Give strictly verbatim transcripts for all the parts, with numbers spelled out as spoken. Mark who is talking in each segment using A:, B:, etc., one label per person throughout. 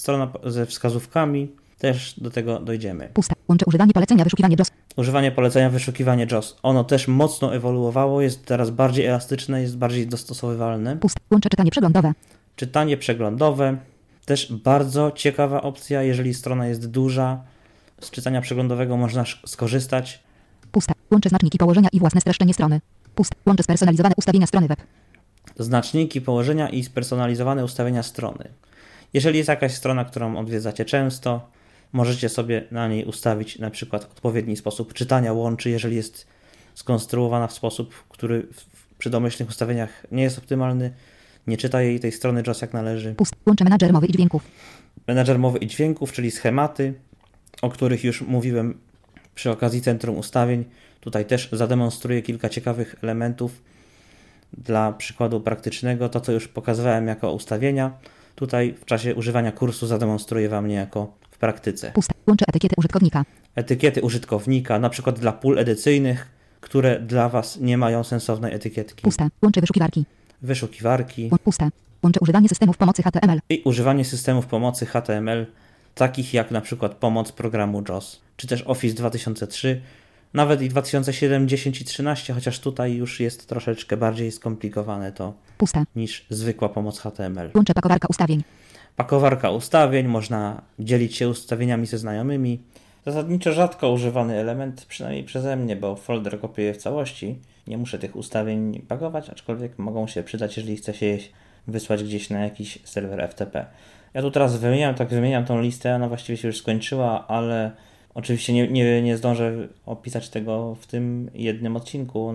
A: strona ze wskazówkami, też do tego dojdziemy.
B: Pusta. Łączę używanie polecenia, wyszukiwanie J A W S.
A: Używanie polecenia, wyszukiwanie J A W S. Ono też mocno ewoluowało, jest teraz bardziej elastyczne, jest bardziej dostosowywalne.
B: Pusta. Łączę czytanie przeglądowe.
A: Czytanie przeglądowe. Też bardzo ciekawa opcja, jeżeli strona jest duża. Z czytania przeglądowego można skorzystać.
B: Pusta. Łączę znaczniki położenia i własne streszczenie strony. Pusta. Łączę spersonalizowane ustawienia strony web.
A: Znaczniki położenia i spersonalizowane ustawienia strony. Jeżeli jest jakaś strona, którą odwiedzacie często, możecie sobie na niej ustawić na przykład odpowiedni sposób czytania łączy, jeżeli jest skonstruowana w sposób, który przy domyślnych ustawieniach nie jest optymalny, nie czyta jej tej strony J A W S jak należy.
B: Pusta. Łączę menadżer mowy i dźwięków.
A: Menadżer mowy i dźwięków, czyli schematy, o których już mówiłem przy okazji centrum ustawień. Tutaj też zademonstruję kilka ciekawych elementów. Dla przykładu praktycznego, to co już pokazywałem jako ustawienia, tutaj w czasie używania kursu zademonstruję Wam niejako w praktyce.
B: Pusta. Łączę etykiety użytkownika.
A: Etykiety użytkownika, na przykład dla pól edycyjnych, które dla Was nie mają sensownej etykietki.
B: Pusta. Łączę wyszukiwarki.
A: Wyszukiwarki.
B: Pusta. Łączę używanie systemów pomocy H T M L.
A: I używanie systemów pomocy H T M L, takich jak na przykład pomoc programu J A W S, czy też Office dwa tysiące trzy, nawet i dwa tysiące siedem, dziesięć i trzynaście, chociaż tutaj już jest troszeczkę bardziej skomplikowane to
B: Pusta.
A: niż zwykła pomoc H T M L.
B: Łączę pakowarka ustawień.
A: Pakowarka ustawień, można dzielić się ustawieniami ze znajomymi. Zasadniczo rzadko używany element, przynajmniej przeze mnie, bo folder kopiuję w całości. Nie muszę tych ustawień pakować, aczkolwiek mogą się przydać, jeżeli chce się je wysłać gdzieś na jakiś serwer F T P. Ja tu teraz wymieniam, tak wymieniam tą listę, ona właściwie się już skończyła, ale oczywiście nie, nie, nie zdążę opisać tego w tym jednym odcinku.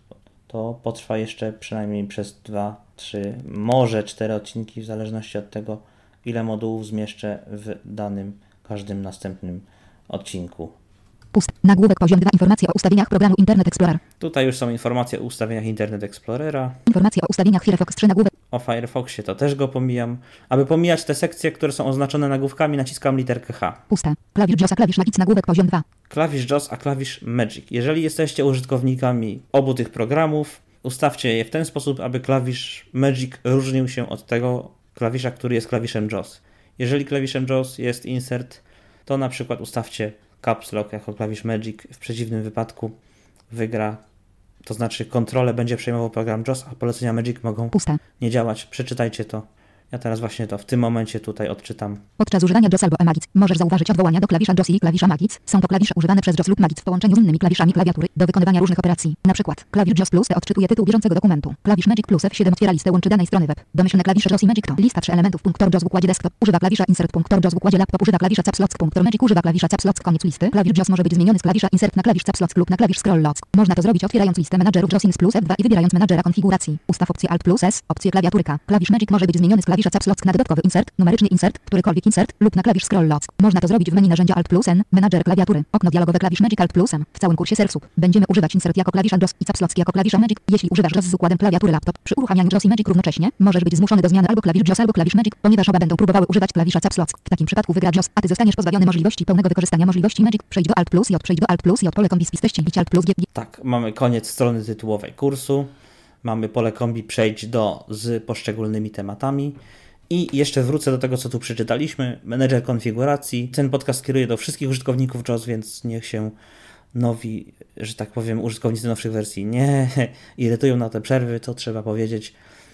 A: To potrwa jeszcze przynajmniej przez dwa, trzy, może cztery odcinki, w zależności od tego, ile modułów zmieszczę w danym, każdym następnym odcinku.
B: Pusta. Nagłówek poziom dwa. Informacje o ustawieniach programu Internet Explorer.
A: Tutaj już są informacje o ustawieniach Internet Explorera.
B: Informacje o ustawieniach Firefox trzy. Nagłówek.
A: O Firefoxie to też go pomijam. Aby pomijać te sekcje, które są oznaczone nagłówkami, naciskam literkę H.
B: Pusta. Klawisz J A W S, a klawisz Magic. Nagłówek poziom dwa.
A: Klawisz J A W S, a klawisz Magic. Jeżeli jesteście użytkownikami obu tych programów, ustawcie je w ten sposób, aby klawisz Magic różnił się od tego klawisza, który jest klawiszem J A W S. Jeżeli klawiszem J A W S jest Insert, to na przykład ustawcie Caps Lock jako klawisz Magic. W przeciwnym wypadku wygra, to znaczy kontrolę będzie przejmował program J A W S, a polecenia Magic mogą
B: Pusta.
A: nie działać. Przeczytajcie to. Ja teraz właśnie to w tym momencie tutaj odczytam.
B: Podczas używania J A W S albo e-Magic możesz zauważyć odwołania do klawisza J A W S i klawisza Magic. Są to klawisze używane przez J A W S lub Magic w połączeniu z innymi klawiszami klawiatury do wykonywania różnych operacji. Na przykład klawisz J A W S plus T odczytuje tytuł bieżącego dokumentu. Klawisz Magic plus F siedem otwiera listę łączy danej strony web. Domyślne klawisze J A W S i Magic to lista trzy elementów. Punktor J A W S w układzie desktop. Używa klawisza Insert. Punktor J A W S w układzie laptop. Używa klawisza Caps Lock. Punktor Magic używa klawisza Caps Lock. Koniec listy. Klawisz J A W S może być zmieniony z klawisza Insert na klawisz Caps Lock lub na klawisz Scroll Lock. Można to zrobić otwierając listę menadżerów J A W S plus F dwa i wybierając menadżera konfiguracji. Ustaw opcję Alt plus S, opcję klawiaturka. Klawisz Magic może być zmieniony z klawisza Caps Lock na dodatkowy Insert, numeryczny Insert, którykolwiek Insert lub na klawisz Scroll Lock. Można to zrobić w menu narzędzia Alt plus N, menadżer klawiatury. Okno dialogowe klawisz Magic Alt plus M. W całym kursie Serwsub będziemy używać Insert jako klawisza J A W S i Caps Lock jako klawisza Magic. Jeśli używasz J A W S z układem klawiatury laptop, przy uruchamianiu J A W S i Magic równocześnie możesz być zmuszony do zmiany albo klawisz J A W S albo klawisz Magic, ponieważ oba będą próbowały używać klawisza Caps Lock. W takim przypadku wygra J A W S, a ty zostaniesz pozbawiony możliwości pełnego wykorzystania możliwości Magic. Przejdź do Alt plus J, przejdź do Alt plus J, pole kombi spis treści, bić Alt plus G.
A: Tak, mamy koniec strony tytułowej kursu. Mamy pole kombi przejdź do z poszczególnymi tematami. I jeszcze wrócę do tego, co tu przeczytaliśmy. Menedżer konfiguracji. Ten podcast kieruje do wszystkich użytkowników J A W S, więc niech się nowi, że tak powiem, użytkownicy nowszych wersji nie irytują na te przerwy, to trzeba powiedzieć.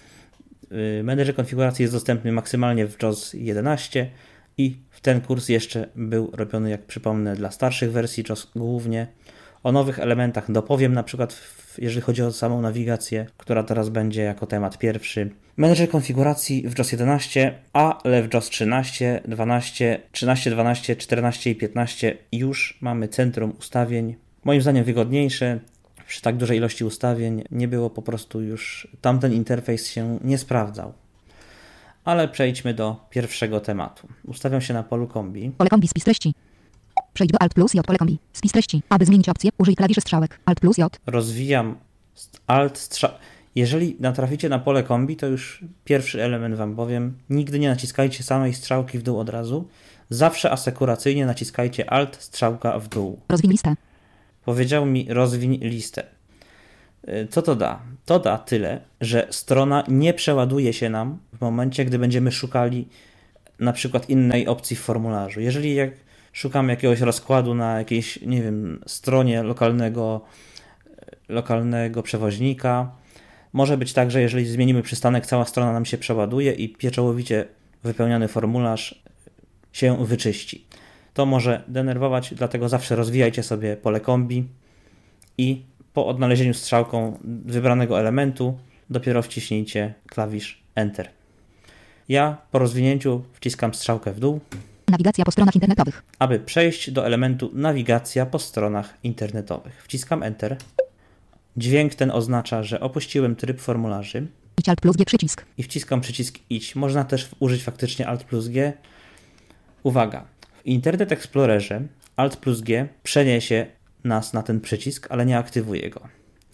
A: Menedżer konfiguracji jest dostępny maksymalnie w J A W S jedenaście i w ten kurs jeszcze był robiony, jak przypomnę, dla starszych wersji J A W S głównie. O nowych elementach dopowiem, na przykład w, jeżeli chodzi o samą nawigację, która teraz będzie jako temat pierwszy. Menedżer konfiguracji w J A W S jedenaście, ale w J A W S trzynaście, dwanaście, trzynaście, dwanaście, czternaście i piętnaście już mamy centrum ustawień. Moim zdaniem wygodniejsze. Przy tak dużej ilości ustawień nie było po prostu już, tamten interfejs się nie sprawdzał. Ale przejdźmy do pierwszego tematu. Ustawiam się na polu kombi.
B: Pole kombi spis treści. Przejdź do Alt plus J, pole kombi. Spis treści. Aby zmienić opcję, użyj klawiszy strzałek. Alt plus J.
A: Rozwijam Alt strzałek. Jeżeli natraficie na pole kombi, to już pierwszy element Wam powiem. Nigdy nie naciskajcie samej strzałki w dół od razu. Zawsze asekuracyjnie naciskajcie Alt strzałka w dół.
B: Rozwiń listę.
A: Powiedział mi rozwiń listę. Co to da? To da tyle, że strona nie przeładuje się nam w momencie, gdy będziemy szukali na przykład innej opcji w formularzu. Jeżeli jak szukam jakiegoś rozkładu na jakiejś, nie wiem, stronie lokalnego, lokalnego przewoźnika, może być tak, że jeżeli zmienimy przystanek, cała strona nam się przeładuje i pieczołowicie wypełniony formularz się wyczyści. To może denerwować, dlatego zawsze rozwijajcie sobie pole kombi i po odnalezieniu strzałką wybranego elementu dopiero wciśnijcie klawisz Enter. Ja po rozwinięciu wciskam strzałkę w dół.
B: Nawigacja po stronach internetowych.
A: Aby przejść do elementu nawigacja po stronach internetowych. Wciskam Enter. Dźwięk ten oznacza, że opuściłem tryb formularzy.
B: Idź Alt plus G przycisk.
A: I wciskam przycisk Idź. Można też użyć faktycznie Alt plus G. Uwaga, w Internet Explorerze Alt plus G przeniesie nas na ten przycisk, ale nie aktywuje go.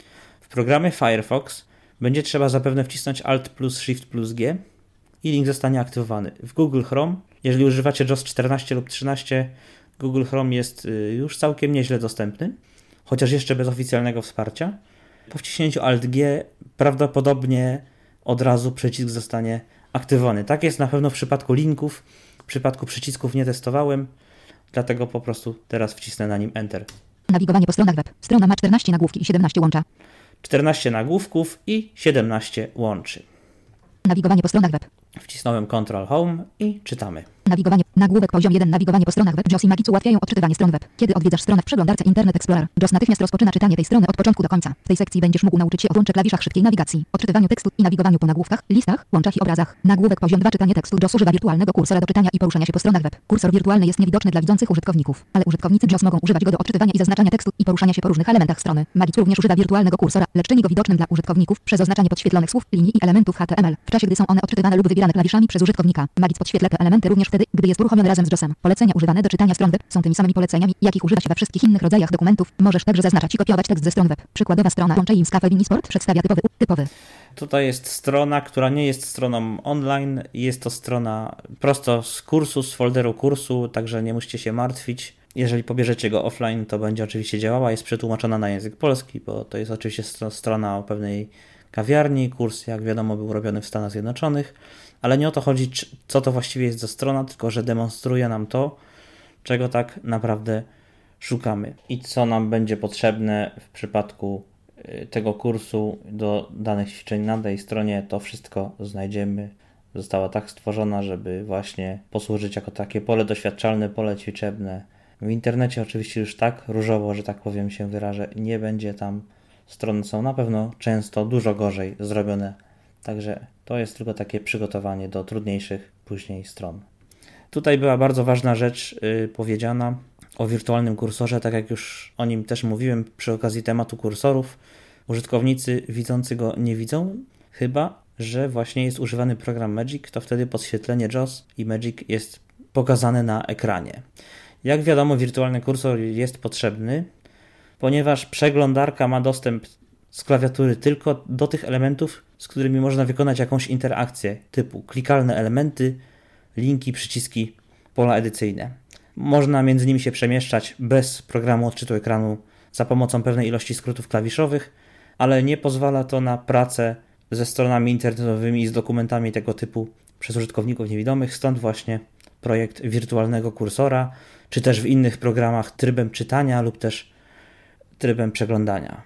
A: W programie Firefox będzie trzeba zapewne wcisnąć Alt plus Shift plus G i link zostanie aktywowany. W Google Chrome, jeżeli używacie JAWS czternaście lub trzynaście, Google Chrome jest już całkiem nieźle dostępny, chociaż jeszcze bez oficjalnego wsparcia. Po wciśnięciu Alt G prawdopodobnie od razu przycisk zostanie aktywowany. Tak jest na pewno w przypadku linków, w przypadku przycisków nie testowałem, dlatego po prostu teraz wcisnę na nim Enter.
B: Nawigowanie po stronach web. Strona ma czternaście nagłówki i siedemnaście łącza.
A: czternaście nagłówków i siedemnaście łączy.
B: Nawigowanie po stronach web.
A: Wcisnąłem Ctrl Home i czytamy.
B: Nawigowanie. Nagłówek poziom jeden. Nawigowanie po stronach web. JAWS i Magic ułatwiają odczytywanie stron web. Kiedy odwiedzasz stronę w przeglądarce Internet Explorer, JAWS natychmiast rozpoczyna czytanie tej strony od początku do końca. W tej sekcji będziesz mógł nauczyć się o włącze klawiszach szybkiej nawigacji, odczytywaniu tekstu i nawigowaniu po nagłówkach, listach, łączach i obrazach. Nagłówek poziom dwa. Czytanie tekstu. JAWS używa wirtualnego kursora do czytania i poruszania się po stronach web. Kursor wirtualny jest niewidoczny dla widzących użytkowników, ale użytkownicy JAWS mogą używać go do odczytywania i zaznaczania tekstu i poruszania się po różnych elementach strony. Magic również używa wirtualnego kursora, lecz czyni go widocznym dla użytkowników przez oznaczanie podświetlonych słów, linii i elementów H T M L, w czasie gdy są one odczytywane lub wybierane klawiszami przez użytkownika. Magic podświetla te elementy również wtedy, gdy jest uruchomiony razem z JAWSem. Polecenia używane do czytania stron web są tymi samymi poleceniami, jakich używa się we wszystkich innych rodzajach dokumentów. Możesz także zaznaczać i kopiować tekst ze stron web. Przykładowa strona Chains Cafe Sport przedstawia typowy typowy.
A: Tutaj jest strona, która nie jest stroną online. Jest to strona prosto z kursu, z folderu kursu, także nie musicie się martwić. Jeżeli pobierzecie go offline, to będzie oczywiście działała. Jest przetłumaczona na język polski, bo to jest oczywiście strona o pewnej kawiarni. Kurs, jak wiadomo, był robiony w Stanach Zjednoczonych. Ale nie o to chodzi, co to właściwie jest za strona, tylko że demonstruje nam to, czego tak naprawdę szukamy i co nam będzie potrzebne w przypadku tego kursu do danych ćwiczeń na tej stronie. To wszystko znajdziemy. Została tak stworzona, żeby właśnie posłużyć jako takie pole doświadczalne, pole ćwiczebne. W internecie oczywiście już tak różowo, że tak powiem się wyrażę, nie będzie tam. Strony są na pewno często dużo gorzej zrobione. Także to jest tylko takie przygotowanie do trudniejszych później stron. Tutaj była bardzo ważna rzecz yy, powiedziana o wirtualnym kursorze, tak jak już o nim też mówiłem przy okazji tematu kursorów. Użytkownicy widzący go nie widzą, chyba że właśnie jest używany program Magic, to wtedy podświetlenie JAWS i Magic jest pokazane na ekranie. Jak wiadomo, wirtualny kursor jest potrzebny, ponieważ przeglądarka ma dostęp z klawiatury tylko do tych elementów, z którymi można wykonać jakąś interakcję typu klikalne elementy, linki, przyciski, pola edycyjne. Można między nimi się przemieszczać bez programu odczytu ekranu za pomocą pewnej ilości skrótów klawiszowych, ale nie pozwala to na pracę ze stronami internetowymi i z dokumentami tego typu przez użytkowników niewidomych, stąd właśnie projekt wirtualnego kursora, czy też w innych programach trybem czytania lub też trybem przeglądania.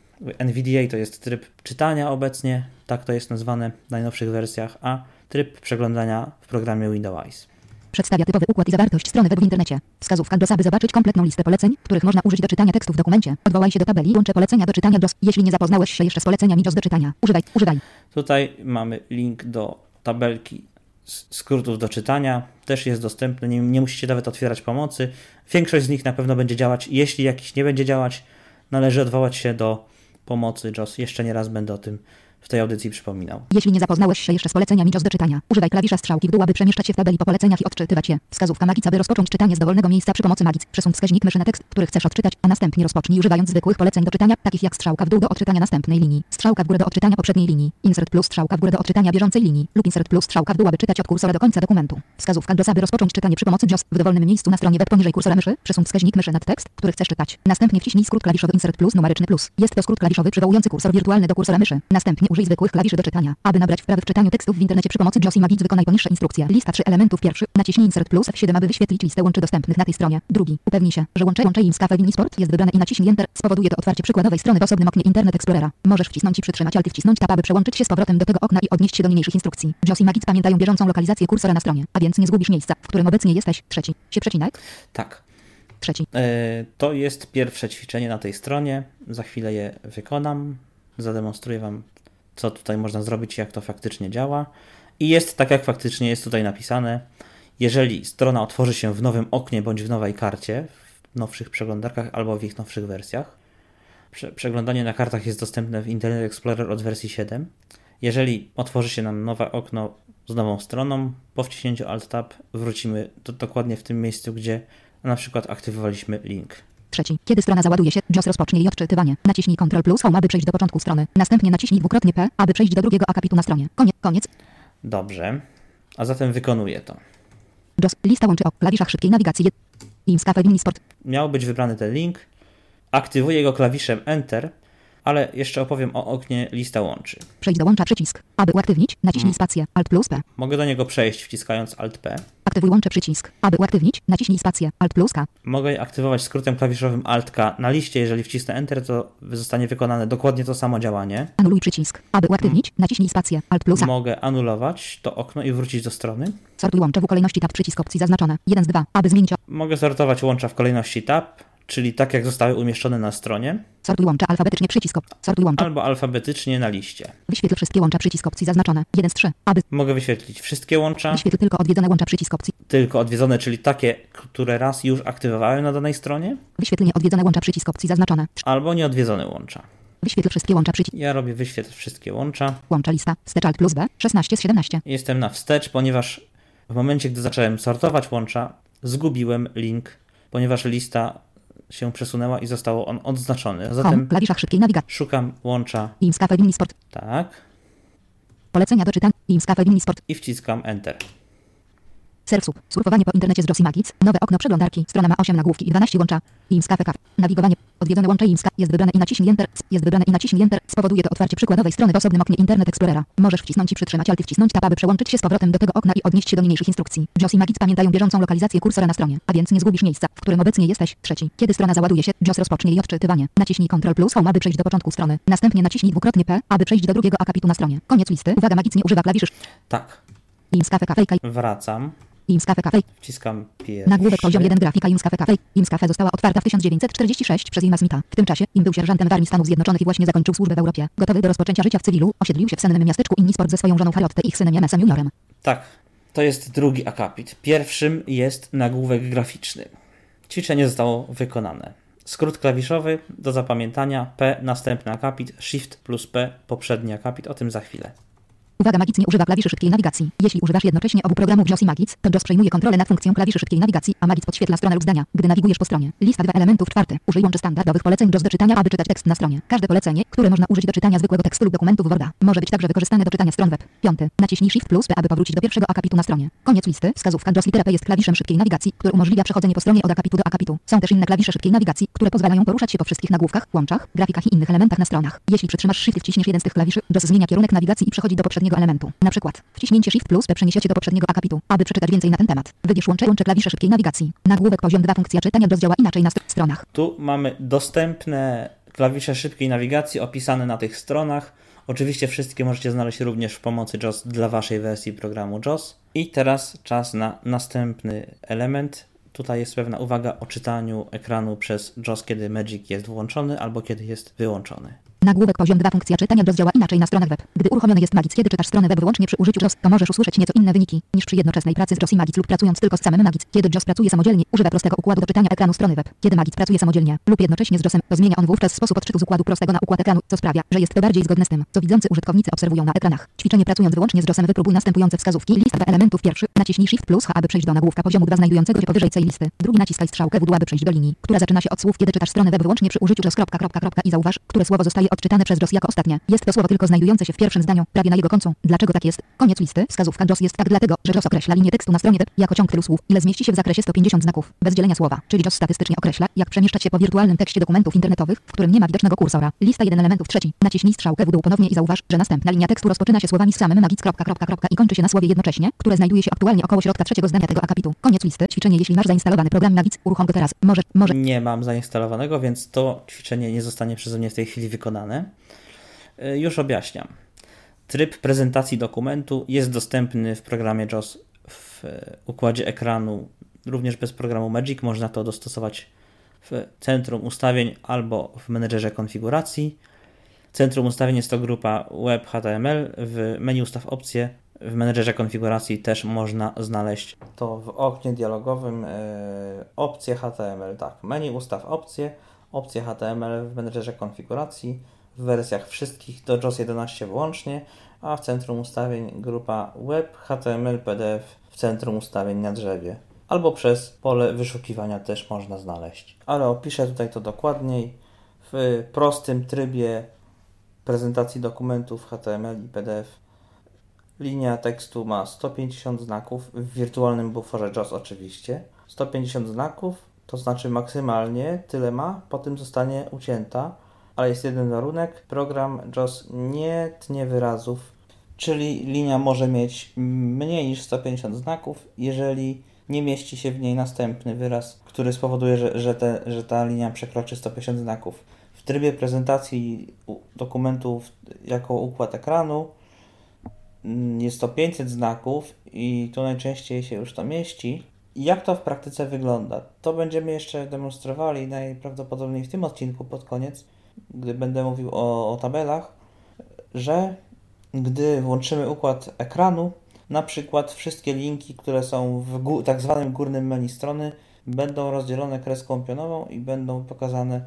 A: N V D A to jest tryb czytania obecnie, tak to jest nazwane w najnowszych wersjach, a tryb przeglądania w programie Windows.
B: Przedstawia typowy układ i zawartość strony web w internecie. Wskazówka JAWS, aby zobaczyć kompletną listę poleceń, których można użyć do czytania tekstu w dokumencie. Odwołaj się do tabeli, łącze polecenia do czytania JAWS. Jeśli nie zapoznałeś się jeszcze z poleceniami JAWS do czytania, używaj, używaj.
A: Tutaj mamy link do tabelki skrótów do czytania. Też jest dostępny, nie, nie musicie nawet otwierać pomocy. Większość z nich na pewno będzie działać. Jeśli jakiś nie będzie działać, należy odwołać się do pomocy JAWS. Jeszcze nie raz będę o tym w tej audycji przypominał.
B: Jeśli nie zapoznałeś się jeszcze z poleceniami JAWS do czytania, używaj klawisza strzałki w dół, aby przemieszczać się w tabeli po poleceniach i odczytywać je. Wskazówka Magic, aby rozpocząć czytanie z dowolnego miejsca przy pomocy Magic. Przesuń wskaźnik myszy na tekst, który chcesz odczytać, a następnie rozpocznij używając zwykłych poleceń do czytania, takich jak strzałka w dół do odczytania następnej linii, strzałka w górę do odczytania poprzedniej linii, insert plus strzałka w górę do odczytania bieżącej linii lub insert plus strzałka w dół, aby czytać od kursora do końca dokumentu. Wskazówka JAWS, aby rozpocząć czytanie przy pomocy JAWS w dowolnym miejscu na stronie web poniżej kursora myszy. Przesuń wskaźnik myszy nad tekst, który chcesz czytać. Następnie wciśnij skrót klawiszowy insert plus numeryczny plus. Jest to skrót klawiszowy przywołujący kursor wirtualny do kursora myszy. Następnie użyj zwykłych klawiszy do czytania. Aby nabrać wprawy w czytaniu tekstów w internecie przy pomocy JOS i Magic, wykonaj poniższe instrukcje. Lista trzy elementów. Pierwszy. Naciśnij Insert plus F siedem, aby wyświetlić listę łączy dostępnych na tej stronie. Drugi. Upewnij się, że łącze łącze IMSCAFE Sport jest wybrane i naciśnij Enter. Spowoduje to otwarcie przykładowej strony w osobnym oknie Internet Explorera. Możesz wcisnąć i przytrzymać Alt i wcisnąć Tab, aby przełączyć się z powrotem do tego okna i odnieść się do niniejszych instrukcji. JOS i Magic pamiętają bieżącą lokalizację kursora na stronie, a więc nie zgubisz miejsca, w którym obecnie jesteś. Trzeci. Się przecinek?
A: Tak.
B: Trzeci.
A: Yy, to jest pierwsze ćwiczenie na tej stronie. Za chwilę je wykonam. Zademonstruję Wam, co tutaj można zrobić, jak to faktycznie działa. I jest tak, jak faktycznie jest tutaj napisane. Jeżeli strona otworzy się w nowym oknie bądź w nowej karcie, w nowszych przeglądarkach albo w ich nowszych wersjach, prze- przeglądanie na kartach jest dostępne w Internet Explorer od wersji siedem. Jeżeli otworzy się nam nowe okno z nową stroną, po wciśnięciu Alt-Tab wrócimy do, dokładnie w tym miejscu, gdzie na przykład aktywowaliśmy link.
B: Trzeci. Kiedy strona załaduje się, JOS rozpocznie jej odczytywanie. Naciśnij Ctrl plus Home, aby przejść do początku strony. Następnie naciśnij dwukrotnie P, aby przejść do drugiego akapitu na stronie. Koniec. Koniec.
A: Dobrze. A zatem wykonuję to.
B: JOS. Lista łączy o klawiszach szybkiej nawigacji. IMSCAFE Sport.
A: Miał być wybrany ten link. Aktywuję go klawiszem Enter, ale jeszcze opowiem o oknie lista łączy.
B: Przejdź do łącza przycisk. Aby uaktywnić, naciśnij
A: Hmm.
B: spację. Alt plus P.
A: Mogę do niego przejść wciskając Alt P.
B: Aktywuj łącze przycisk. Aby uaktywnić, naciśnij spację. Alt plus K.
A: Mogę je aktywować skrótem klawiszowym Alt K na liście. Jeżeli wcisnę Enter, to zostanie wykonane dokładnie to samo działanie.
B: Anuluj przycisk. Aby uaktywnić, hmm. naciśnij spację. Alt plus A.
A: Mogę anulować to okno i wrócić do strony.
B: Sortuj łącze w kolejności tab przycisk opcji zaznaczone. jeden z dwa. Aby zmienić o...
A: Mogę sortować łącza w kolejności tab, czyli tak jak zostały umieszczone na stronie.
B: Sortuj łącze alfabetycznie przycisk op... Sortuj łącze.
A: Albo alfabetycznie na liście.
B: Wyświetl wszystkie łącza przycisk opcji zaznaczone. jeden z trzech. Aby...
A: Mogę wyświetlić wszystkie łącza.
B: Wyświetl tylko odwiedzone łącza przycisk opcji.
A: Tylko odwiedzone, czyli takie, które raz już aktywowałem na danej stronie.
B: Wyświetl nieodwiedzone łącza przycisk opcji zaznaczone.
A: Albo nieodwiedzone łącza.
B: Wyświetl wszystkie łącza przycisk.
A: Ja robię wyświetl wszystkie łącza.
B: Łącza lista. Wstecz Alt plus B. szesnaście z siedemnastu.
A: Jestem na wstecz, ponieważ w momencie, gdy zacząłem sortować łącza, zgubiłem link, ponieważ lista się przesunęła i został on odznaczony. Zatem
B: Home, klawiszach szybkiej nawigacji.
A: szukam łącza.
B: IMSCAFE Sport.
A: Tak.
B: Polecenia do czytania. IMSCAFE Sport.
A: I wciskam Enter.
B: Self-sub. Surfowanie po internecie z JOS i Magic. Nowe okno przeglądarki. Strona ma osiem nagłówki i dwanaście łącza. IMSCAFE Cafe. Nawigowanie. Odwiedzone łącze IMSCAFE. Jest wybrane i naciśnij Enter. Jest wybrane i naciśnij Enter. Spowoduje to otwarcie przykładowej strony w osobnym oknie Internet Explorera. Możesz wcisnąć i przytrzymać Alt i wcisnąć Tab, aby przełączyć się z powrotem do tego okna i odnieść się do niniejszych instrukcji. JOS i Magic pamiętają bieżącą lokalizację kursora na stronie, a więc nie zgubisz miejsca, w którym obecnie jesteś. Trzeci. Kiedy strona załaduje się, JOS rozpocznie jej odczytywanie. Naciśnij Ctrl plus Home, aby przejść do początku strony. Następnie naciśnij dwukrotnie P, aby przejść do drugiego akapitu na stronie. Koniec listy. Uwaga, Magic nie używa klawiszy.
A: Tak.
B: IMSCAFE Cafe.
A: Wracam.
B: IMSCAFE Cafe.
A: Wciskam pierwszy.
B: Nagłówek poziom jeden grafika IMSCAFE Cafe. IMSCAFE została otwarta w tysiąc dziewięćset czterdziestym szóstym przez Ima Smitha. W tym czasie im był sierżantem w Armii Stanów Zjednoczonych i właśnie zakończył służbę w Europie. Gotowy do rozpoczęcia życia w cywilu, osiedlił się w sennym miasteczku Innisport ze swoją żoną Harriotę i ich synem Jamesem juniorem.
A: Tak, to jest drugi akapit. Pierwszym jest nagłówek graficzny. Ćwiczenie zostało wykonane. Skrót klawiszowy do zapamiętania P, następny akapit, Shift plus P, poprzedni akapit, o tym za chwilę.
B: Uwaga, Magic nie używa klawiszy szybkiej nawigacji. Jeśli używasz jednocześnie obu programów JOS i Magic, to JOS przejmuje kontrolę nad funkcją klawiszy szybkiej nawigacji, a Magic podświetla stronę lub zdania, gdy nawigujesz po stronie. Lista dwa elementów. Czwarty. Użyj łączy standardowych poleceń JOS do czytania, aby czytać tekst na stronie. Każde polecenie, które można użyć do czytania zwykłego tekstu lub dokumentów Worda, może być także wykorzystane do czytania stron web. Piąty. Naciśnij Shift plus P, aby powrócić do pierwszego akapitu na stronie. Koniec listy. Wskazówka JOS litera P jest klawiszem szybkiej nawigacji, który umożliwia przechodzenie po stronie od akapitu do akapitu. Są też inne klawisze szybkiej nawigacji, które pozwalają poruszać się po wszystkich nagłówkach, łączach, grafikach i innych elementach na stronach. Jeśli przytrzymasz Shift i wciśniesz jeden z tych klawiszy, JOS zmienia kierunek nawigacji i przechodzi do poprzedniego elementu. Na przykład wciśnięcie Shift plus P przeniesiecie do poprzedniego akapitu. Aby przeczytać więcej na ten temat, wybierz łącze łącze klawisze szybkiej nawigacji. Nagłówek poziom dwa. Funkcja czytania JOS działa inaczej na st- stronach.
A: Tu mamy dostępne klawisze szybkiej nawigacji opisane na tych stronach. Oczywiście wszystkie możecie znaleźć również w pomocy JOS dla waszej wersji programu JOS. I teraz czas na następny element. Tutaj jest pewna uwaga o czytaniu ekranu przez JOS, kiedy Magic jest włączony albo kiedy jest wyłączony.
B: Nagłówek poziom dwa. Funkcja czytania JOS działa inaczej na stronach web. Gdy uruchomiony jest Magic, kiedy czytasz stronę web wyłącznie przy użyciu JOS, to możesz usłyszeć nieco inne wyniki niż przy jednoczesnej pracy z JOS i Magic lub pracując tylko z samym Magic. Kiedy JOS pracuje samodzielnie, używa prostego układu do czytania ekranu strony web. Kiedy Magic pracuje samodzielnie lub jednocześnie z JOSem, to zmienia on wówczas sposób odczytu z układu prostego na układ ekranu, co sprawia, że jest to bardziej zgodne z tym, co widzący użytkownicy obserwują na ekranach. Ćwiczenie pracując wyłącznie z JOSem wypróbuj następujące wskazówki. Lista dwa elementów. Pierwszy. Naciśnij Shift plus H, aby przejść do nagłówka poziomu dwa znajdującego się powyżej tej listy. Drugi. Naciskaj strzałkę w dół, aby przejść do linii, która zaczyna się od słów, kiedy czytasz stronę web wyłącznie przy użyciu JOS. I zauważ, które słowo zostaje odczytane przez JOS jako ostatnie. Jest to słowo tylko znajdujące się w pierwszym zdaniu, prawie na jego końcu. Dlaczego tak jest? Koniec listy. Wskazówka JOS jest tak dlatego, że JOS określa linię tekstu na stronie web jako ciąg tylu słów, ile zmieści się w zakresie sto pięćdziesiąt znaków, bez dzielenia słowa. Czyli JOS statystycznie określa, jak przemieszczać się po wirtualnym tekście dokumentów internetowych, w którym nie ma widocznego kursora. Lista jeden elementów trzeci. Naciśnij strzałkę w dół ponownie i zauważ, że następna linia tekstu rozpoczyna się słowami z samym magic. Kropka, kropka, kropka, i kończy się na słowie jednocześnie, które znajduje się aktualnie około środka trzeciego zdania tego akapitu. Koniec listy. Ćwiczenie. Jeśli masz zainstalowany program Magic, uruchom go teraz. Może, może.
A: Nie mam zainstalowanego, więc to ćwiczenie nie zostanie przeze mnie w tej chwili wykonane. Yy, już objaśniam. Tryb prezentacji dokumentu jest dostępny w programie JOS w układzie ekranu, również bez programu Magic. Można to dostosować w centrum ustawień albo w menedżerze konfiguracji. Centrum ustawień jest to grupa Web H T M L. W menu ustaw opcje. W menedżerze konfiguracji też można znaleźć to w oknie dialogowym. Yy, opcje H T M L. Tak, menu ustaw opcje. Opcje H T M L w menedżerze konfiguracji. W wersjach wszystkich do JOS jedenaście wyłącznie, a w centrum ustawień grupa Web H T M L P D F w centrum ustawień na drzewie. Albo przez pole wyszukiwania też można znaleźć. Ale opiszę tutaj to dokładniej. W prostym trybie prezentacji dokumentów H T M L i P D F linia tekstu ma sto pięćdziesiąt znaków, w wirtualnym buforze JOS oczywiście. sto pięćdziesiąt znaków, to znaczy maksymalnie tyle ma, potem zostanie ucięta, ale jest jeden warunek, program JOS nie tnie wyrazów, czyli linia może mieć mniej niż sto pięćdziesiąt znaków, jeżeli nie mieści się w niej następny wyraz, który spowoduje, że, że, te, że ta linia przekroczy sto pięćdziesiąt znaków. W trybie prezentacji dokumentów jako układ ekranu jest to pięćset znaków i tu najczęściej się już to mieści. Jak to w praktyce wygląda? To będziemy jeszcze demonstrowali najprawdopodobniej w tym odcinku pod koniec, gdy będę mówił o, o tabelach, że gdy włączymy układ ekranu, na przykład wszystkie linki, które są w gó- tak zwanym górnym menu strony, będą rozdzielone kreską pionową i będą pokazane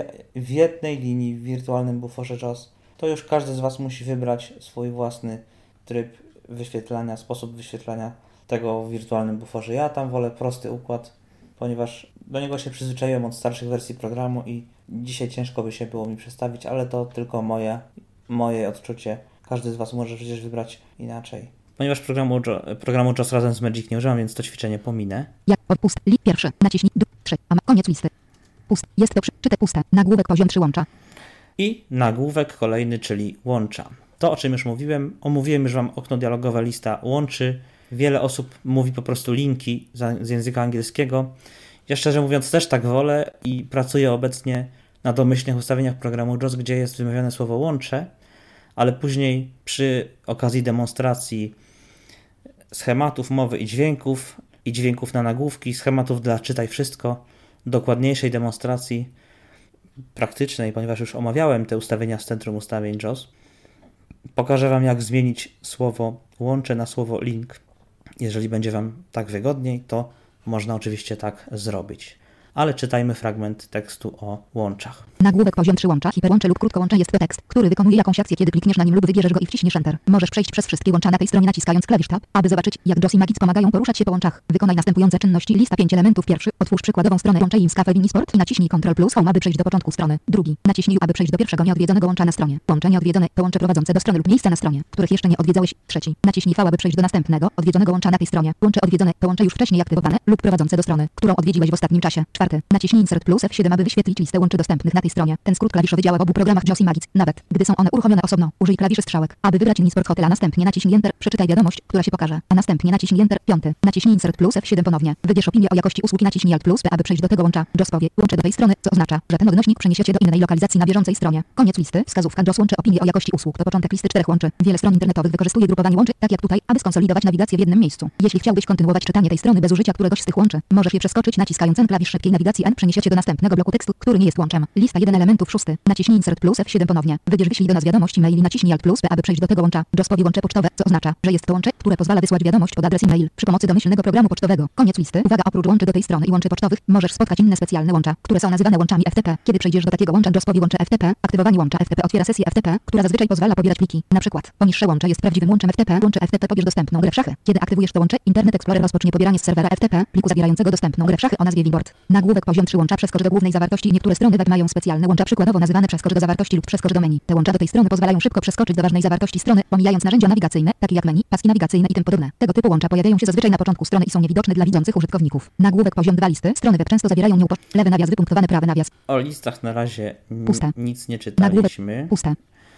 A: w jednej linii w wirtualnym buforze JOS. To już każdy z Was musi wybrać swój własny tryb wyświetlania, sposób wyświetlania tego w wirtualnym buforze. Ja tam wolę prosty układ, ponieważ do niego się przyzwyczaiłem od starszych wersji programu i dzisiaj ciężko by się było mi przestawić, ale to tylko moje, moje odczucie. Każdy z Was może przecież wybrać inaczej. Ponieważ programu, programu JOS razem z Magic nie używam, więc to ćwiczenie pominę.
B: Jak odpust, lit pierwszy, naciśnij d trzy, a koniec listy. Pust, jest to przy, czyte puste, nagłówek poziom trzy łącza.
A: I nagłówek kolejny, czyli łącza. To, o czym już mówiłem, omówiłem już Wam okno dialogowe, lista łączy. Wiele osób mówi po prostu linki z języka angielskiego. Ja szczerze mówiąc też tak wolę i pracuję obecnie na domyślnych ustawieniach programu JOS, gdzie jest wymawiane słowo łącze, ale później przy okazji demonstracji schematów mowy i dźwięków, i dźwięków na nagłówki, schematów dla czytaj wszystko, dokładniejszej demonstracji praktycznej, ponieważ już omawiałem te ustawienia z centrum ustawień JOS, pokażę Wam, jak zmienić słowo łącze na słowo link. Jeżeli będzie Wam tak wygodniej, to można oczywiście tak zrobić. Ale czytajmy fragment tekstu o łączach.
B: Nagłówek poziom trzy łącza, hiperłącze lub krótkołącze jest to tekst, który wykonuje jakąś akcję, kiedy klikniesz na nim lub wybierzesz go i wciśniesz Enter. Możesz przejść przez wszystkie łącza na tej stronie naciskając klawisz Tab, aby zobaczyć, jak JOS i Magic pomagają poruszać się po łączach. Wykonaj następujące czynności. Lista pięć elementów. Pierwszy. Otwórz przykładową stronę łącza i Cafe Mini Sport i naciśnij Ctrl plus Home, aby przejść do początku strony. Drugi. Naciśnij U, aby przejść do pierwszego nieodwiedzonego łącza na stronie. Łącze nieodwiedzone to łącze prowadzące do strony lub miejsca na stronie, których jeszcze nie odwiedzałeś. Trzeci. Naciśnij V, aby przejść do następnego odwiedzonego łącza na tej stronie. Łącze odwiedzone to łącze już wcześniej aktywowane lub prowadzące do strony, którą odwiedziłeś w ostatnim czasie. Czwarty. Naciśnij Insert plus F siedem, aby wyświetlić listę łączy dostępnych na tej stronie. Ten skrót klawiszowy działa w obu programach JOS i Magic, nawet gdy są one uruchomione osobno. Użyj klawiszy strzałek, aby wybrać Mini Sport Hotel, a następnie naciśnij Enter. Przeczytaj wiadomość, która się pokaże, a następnie naciśnij Enter. Piąty. Naciśnij Insert plus F siedem ponownie. Wybierz opinię o jakości usługi, naciśnij Alt plus P, aby przejść do tego łącza. JOS powie łącze do tej strony, co oznacza, że ten odnośnik przeniesie cię do innej lokalizacji na bieżącej stronie. Koniec listy. Wskazówka JOS łącze opinię o jakości usług. To początek listy czterech łączy. Wiele stron internetowych wykorzystuje grupowanie łączy, tak jak tutaj, aby skonsolidować nawigację w jednym miejscu. Jeśli chciałbyś kontynuować czytanie tej strony bez użycia któregoś z tych łączy, możesz je przeskoczyć naciskając N. Klawisz szybkiej nawigacji N przeniesie cię do następnego bloku tekstu, który nie jest łączem. Lista jeden elementów. Szósty. Naciśnij Insert plus F siedem ponownie. Wybierz wyślij do nas wiadomość e-mail i naciśnij Alt plus P, aby przejść do tego łącza. JOS powie łącze pocztowe, co oznacza, że jest to łącze, które pozwala wysłać wiadomość pod adres e-mail przy pomocy domyślnego programu pocztowego. Koniec listy. Uwaga, oprócz łączy do tej strony i łączy pocztowych, możesz spotkać inne specjalne łącza, które są nazywane łączami F T P. Kiedy przejdziesz do takiego łącza, JOS powie łącze F T P. Aktywowanie łącza F T P otwiera sesję F T P, która zazwyczaj pozwala pobierać pliki. Na przykład, poniższe łącze jest prawdziwym łączem F T P. Łącze F T P pobierz dostępną grę w szachy. Kiedy aktywujesz to łącze, Internet Explorer rozpocznie pobieranie z serwera F T P pliku zawierającego dostępną grę w szachy o nazwie Winboard. Nagłówek Nagłówek poziom trzy łącza przeskocz do głównej zawartości. Niektóre strony web mają specjalne łącza, przykładowo nazywane przeskocz do zawartości lub przeskocz do menu. Te łącza do tej strony pozwalają szybko przeskoczyć do ważnej zawartości strony, pomijając narzędzia nawigacyjne, takie jak menu, paski nawigacyjne i tym podobne. Tego typu łącza pojawiają się zazwyczaj na początku strony i są niewidoczne dla widzących użytkowników. Nagłówek poziom dwa listy. Strony web często zawierają nieupo... lewy nawias wypunktowany, prawy nawias.
A: O listach na razie n-
B: Puste.
A: nic nie
B: Nagłówek
A: czytaliśmy.
B: puste.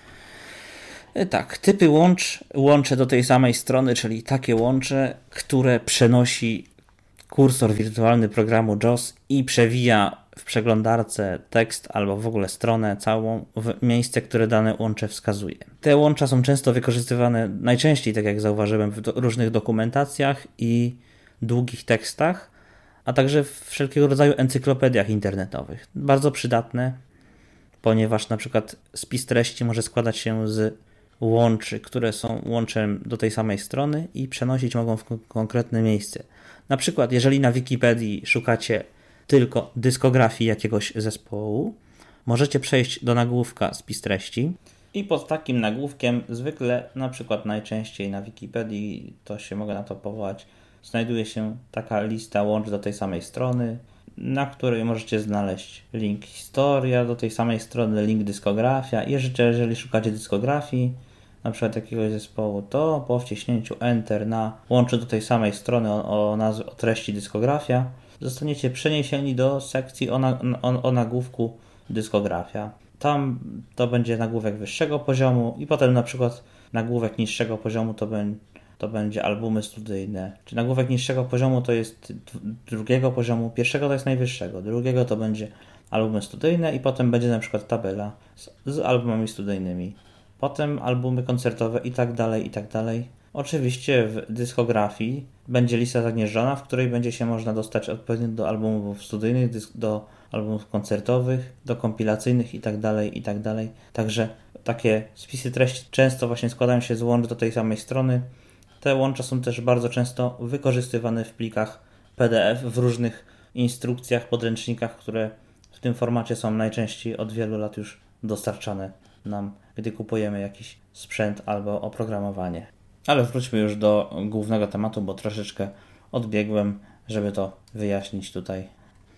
A: Tak, typy łącz, łącze do tej samej strony, czyli takie łącze, które przenosi kursor wirtualny programu JAWS i przewija w przeglądarce tekst albo w ogóle stronę całą w miejsce, które dane łącze wskazuje. Te łącza są często wykorzystywane, najczęściej, tak jak zauważyłem, w do, różnych dokumentacjach i długich tekstach, a także w wszelkiego rodzaju encyklopediach internetowych. Bardzo przydatne, ponieważ na przykład spis treści może składać się z łączy, które są łączem do tej samej strony i przenosić mogą w konkretne miejsce. Na przykład, jeżeli na Wikipedii szukacie tylko dyskografii jakiegoś zespołu, możecie przejść do nagłówka spis treści i pod takim nagłówkiem zwykle, na przykład najczęściej na Wikipedii, to się mogę na to powołać, znajduje się taka lista łącz do tej samej strony, na której możecie znaleźć link historia do tej samej strony, link dyskografia i jeżeli szukacie dyskografii, na przykład jakiegoś zespołu, to po wciśnięciu Enter na łączy do tej samej strony o, o, nazw- o treści dyskografia, zostaniecie przeniesieni do sekcji o, na, o, o nagłówku dyskografia. Tam to będzie nagłówek wyższego poziomu i potem na przykład nagłówek niższego poziomu to, be, to będzie albumy studyjne. Czy nagłówek niższego poziomu to jest drugiego poziomu, pierwszego to jest najwyższego, drugiego to będzie albumy studyjne i potem będzie na przykład tabela z, z albumami studyjnymi. Potem albumy koncertowe i tak dalej, i tak dalej. Oczywiście w dyskografii będzie lista zagnieżdżona, w której będzie się można dostać odpowiednio do albumów studyjnych, do albumów koncertowych, do kompilacyjnych i tak dalej, i tak dalej. Także takie spisy treści często właśnie składają się z łącz do tej samej strony. Te łącza są też bardzo często wykorzystywane w plikach P D F, w różnych instrukcjach, podręcznikach, które w tym formacie są najczęściej od wielu lat już dostarczane nam, gdy kupujemy jakiś sprzęt albo oprogramowanie. Ale wróćmy już do głównego tematu, bo troszeczkę odbiegłem, żeby to wyjaśnić tutaj.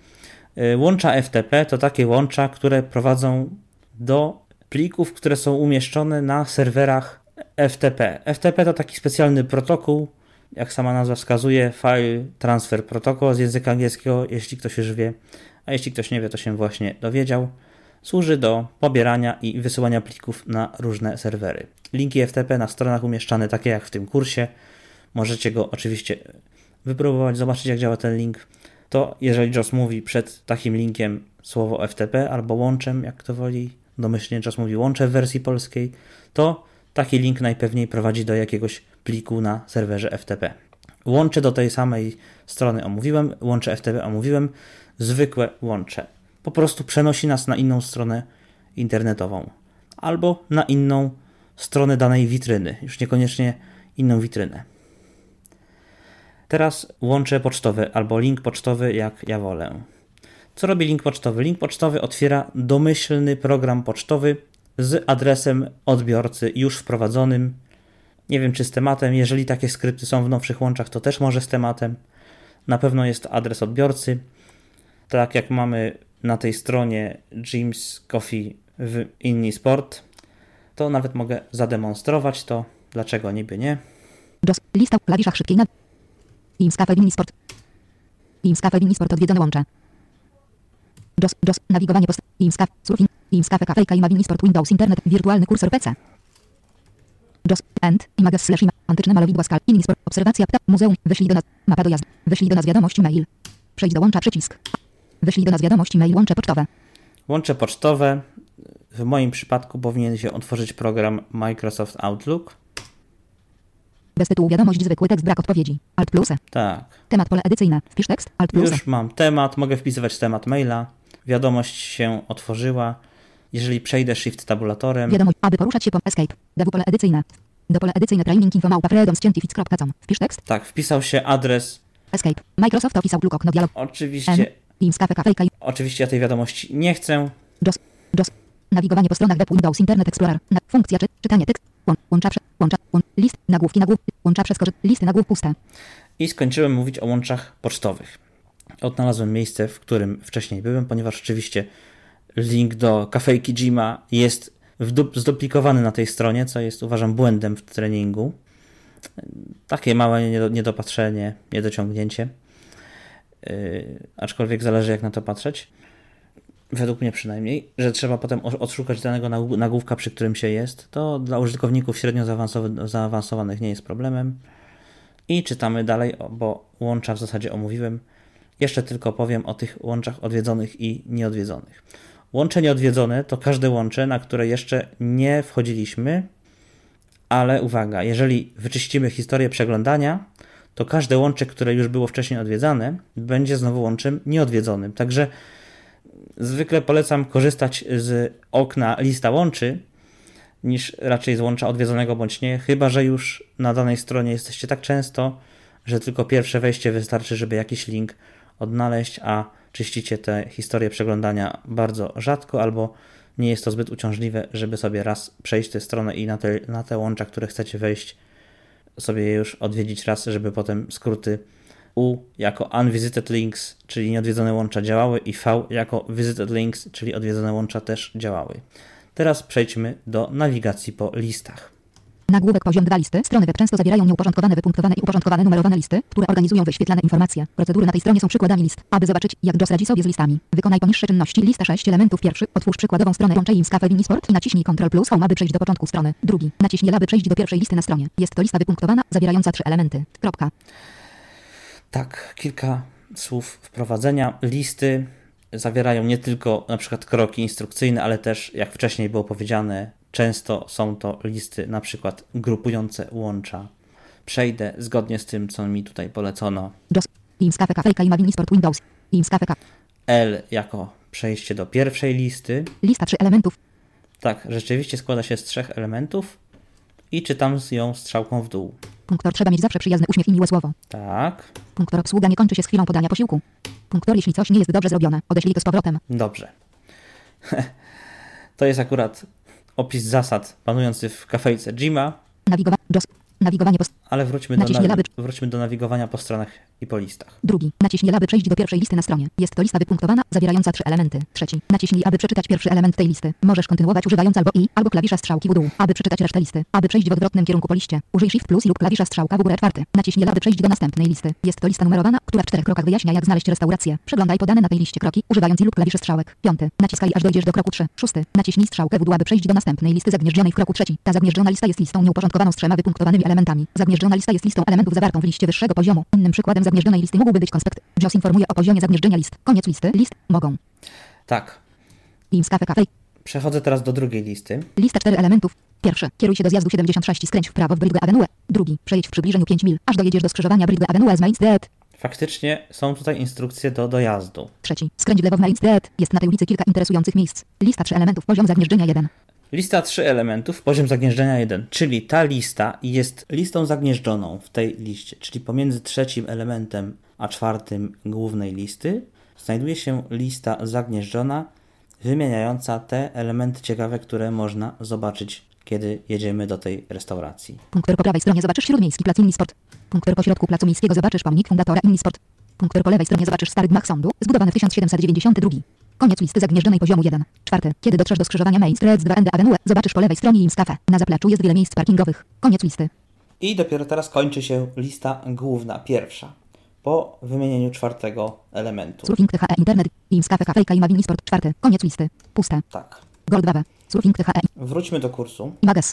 A: Łącza F T P to takie łącza, które prowadzą do plików, które są umieszczone na serwerach F T P. F T P to taki specjalny protokół, jak sama nazwa wskazuje, File Transfer Protocol z języka angielskiego, jeśli ktoś już wie, a jeśli ktoś nie wie, to się właśnie dowiedział. Służy do pobierania i wysyłania plików na różne serwery. Linki F T P na stronach umieszczane, takie jak w tym kursie. Możecie go oczywiście wypróbować, zobaczyć jak działa ten link. To jeżeli JAWS mówi przed takim linkiem słowo F T P albo łączem, jak to woli, domyślnie JAWS mówi łącze w wersji polskiej, to taki link najpewniej prowadzi do jakiegoś pliku na serwerze F T P. Łącze do tej samej strony omówiłem, łącze F T P omówiłem, zwykłe łącze. Po prostu przenosi nas na inną stronę internetową albo na inną stronę danej witryny, już niekoniecznie inną witrynę. Teraz łącze pocztowe albo link pocztowy, jak ja wolę. Co robi link pocztowy? Link pocztowy otwiera domyślny program pocztowy z adresem odbiorcy już wprowadzonym. Nie wiem czy z tematem, jeżeli takie skrypty są w nowszych łączach, to też może z tematem. Na pewno jest adres odbiorcy. Tak jak mamy na tej stronie Jim's Coffee w Innisport, to nawet mogę zademonstrować to. Dlaczego niby nie?
B: JAWS, lista w klawiszach szybkiej na Jim's Cafe Innisport. Jim's Cafe Innisport odwiedzone łącze. JAWS, JAWS, nawigowanie post. Jim's Cafe, surfing. Jim's Cafe Cafe Ima Innisport Windows Internet, wirtualny kursor P C. JAWS, end, images slash ima, antyczne malowidła skal, Innisport, obserwacja, pta, muzeum, wyślij do nas, mapa dojazd, wyślij do nas wiadomości mail. Przejdź do łącza, przycisk. Wyślij do nas wiadomości mail, łącze pocztowe.
A: Łącze pocztowe. W moim przypadku powinien się otworzyć program Microsoft Outlook.
B: Bez tytułu wiadomość, zwykły tekst, brak odpowiedzi. Alt plus.
A: Tak.
B: Temat, pole edycyjne. Wpisz tekst. Alt plus.
A: Już mam temat, mogę wpisywać temat maila. Wiadomość się otworzyła. Jeżeli przejdę shift tabulatorem.
B: Wiadomość, aby poruszać się po escape. W pole edycyjne. Do pole edycyjne training info małpa freedom scientific kropka com. Wpisz tekst.
A: Tak, wpisał się adres.
B: Escape. Microsoft Office Outlook okno dialog.
A: Oczywiście.
B: Jim's Cafe Cafe.
A: Oczywiście ja tej wiadomości nie chcę.
B: JAWS. JAWS. Nawigowanie po stronach web Windows Internet Explorer. Na, funkcja czy, czytanie tekst. Łącz, łącza, prze, łącza, łącz, list, nagłówki, nagłów, łącza, przeskocz, listy, nagłów, puste.
A: I skończyłem mówić o łączach pocztowych. odnalazłem miejsce, w którym wcześniej byłem, ponieważ oczywiście link do kafejki Jima jest zduplikowany na tej stronie, co jest, uważam, błędem w treningu. Takie małe niedopatrzenie, niedociągnięcie. Yy, aczkolwiek zależy, jak na to patrzeć. Według mnie przynajmniej, że trzeba potem odszukać danego nagłówka, przy którym się jest. To dla użytkowników średnio zaawansowanych nie jest problemem. I czytamy dalej, bo łącza w zasadzie omówiłem. Jeszcze tylko powiem o tych łączach odwiedzonych i nieodwiedzonych. Łącze nieodwiedzone to każde łącze, na które jeszcze nie wchodziliśmy, ale uwaga, jeżeli wyczyścimy historię przeglądania, to każde łącze, które już było wcześniej odwiedzane, będzie znowu łączem nieodwiedzonym. Także zwykle polecam korzystać z okna lista łączy, niż raczej z łącza odwiedzonego bądź nie, chyba że już na danej stronie jesteście tak często, że tylko pierwsze wejście wystarczy, żeby jakiś link odnaleźć, a czyścicie tę historię przeglądania bardzo rzadko, albo nie jest to zbyt uciążliwe, żeby sobie raz przejść tę stronę i na te, na te łącza, które chcecie wejść, sobie je już odwiedzić raz, żeby potem skróty U jako unvisited links, czyli nieodwiedzone łącza działały, i V jako visited links, czyli odwiedzone łącza też działały. Teraz przejdźmy do nawigacji po listach.
B: Nagłówek poziom dwa listy. Strony web często zawierają nieuporządkowane, wypunktowane i uporządkowane numerowane listy, które organizują wyświetlane informacje. Procedury na tej stronie są przykładami list. Aby zobaczyć, jak J O S radzi sobie z listami, wykonaj poniższe czynności. Lista sześć elementów. Pierwszy. Otwórz przykładową stronę łącza IMSCAFE Winisport i naciśnij Ctrl plus Home, aby przejść do początku strony. Drugi. Naciśnij L, aby przejść do pierwszej listy na stronie. Jest to lista wypunktowana, zawierająca trzy elementy. Kropka.
A: Tak, kilka słów wprowadzenia. Listy zawierają nie tylko na przykład kroki instrukcyjne, ale też, jak wcześniej było powiedziane, często są to listy na przykład grupujące łącza. Przejdę zgodnie z tym, co mi tutaj polecono.
B: J O S. IMSCAFE Kafejka i Winisport Windows. IMSCAFE K.
A: L jako przejście do pierwszej listy.
B: Lista trzy elementów.
A: Tak, rzeczywiście składa się z trzech elementów i czytam ją strzałką w dół.
B: Punktor trzeba mieć zawsze przyjazny uśmiech i miłe słowo.
A: Tak.
B: Punktor obsługa nie kończy się z chwilą podania posiłku. Punktor jeśli coś nie jest dobrze zrobione, odeślij to z powrotem.
A: Dobrze. To jest akurat opis zasad panujący w kafejce Jima.
B: Nawigowanie. J O S. Nawigowanie po...
A: Ale wróćmy do,
B: Naciśnij
A: nawi-
B: laby.
A: wróćmy do nawigowania po stronach i po listach.
B: Drugi. Naciśnij L, aby przejść do pierwszej listy na stronie. Jest to lista wypunktowana, zawierająca trzy elementy. Trzeci. Naciśnij, aby przeczytać pierwszy element tej listy. Możesz kontynuować używając albo I, albo klawisza strzałki w dół, aby przeczytać resztę listy. Aby przejść w odwrotnym kierunku po liście, użyj Shift plus lub klawisza strzałka w górę czwarty. Naciśnij L, aby przejść do następnej listy. Jest to lista numerowana, która w czterech krokach wyjaśnia, jak znaleźć restaurację. Przeglądaj podane na tej liście kroki, używając I lub klawiszy strzałek. Piąty. Naciskaj, aż dojdziesz do kroku trzy. Szósty. Naciśnij strzałkę w dół, aby przejść do następnej listy zagnieżdżonej w kroku trzeci. Ta zagnieżdżona lista jest listą nieuporządkowaną z trzema wypunktowanymi elementami. Zagnieżdżona lista jest listą elementów zawartą w liście wyższego poziomu. Innym przykładem zagnieżdżonej listy mógłby być konspekt. J O S informuje o poziomie zagnieżdżenia list. Koniec listy. List mogą.
A: Tak.
B: IMSCAFE Cafe.
A: Przechodzę teraz do drugiej listy.
B: Lista cztery elementów. Pierwszy. Kieruj się do zjazdu siedemdziesiąt sześć i skręć w prawo w Bridge Avenue. Drugi. Przejedź w przybliżeniu pięć mil, aż dojedziesz do skrzyżowania Bridge Avenue z Main Street.
A: Faktycznie są tutaj instrukcje do dojazdu.
B: Trzeci. Skręć w lewo w Main Street. Jest na tej ulicy kilka interesujących miejsc. Lista trzy elementów. Poziom zagnieżdżenia jeden.
A: Lista trzy elementów, poziom zagnieżdżenia jeden, czyli ta lista jest listą zagnieżdżoną w tej liście, czyli pomiędzy trzecim elementem a czwartym głównej listy znajduje się lista zagnieżdżona wymieniająca te elementy ciekawe, które można zobaczyć, kiedy jedziemy do tej restauracji.
B: Punkter po prawej stronie zobaczysz śródmiejski plac Innisport. Punkter po środku placu miejskiego zobaczysz pomnik fundatora Innisport. Punkter po lewej stronie zobaczysz stary gmach sądu, zbudowany w tysiąc siedemset dziewięćdziesiątym drugim. Koniec listy zagnieżdżonej poziomu jeden. Czwarty. Kiedy dotrzesz do skrzyżowania Main Street z dwa End Avenue, zobaczysz po lewej stronie IMSCAFE. Na zapleczu jest wiele miejsc parkingowych. Koniec listy.
A: I dopiero teraz kończy się lista główna, pierwsza, po wymienieniu czwartego elementu.
B: Surfing T H E Internet, IMSCAFE Kafejka i Mavini Sport. Czwarty. Koniec listy. Puste.
A: Tak.
B: Gold dwa W. Surfing T H E.
A: Wróćmy do kursu.
B: Images.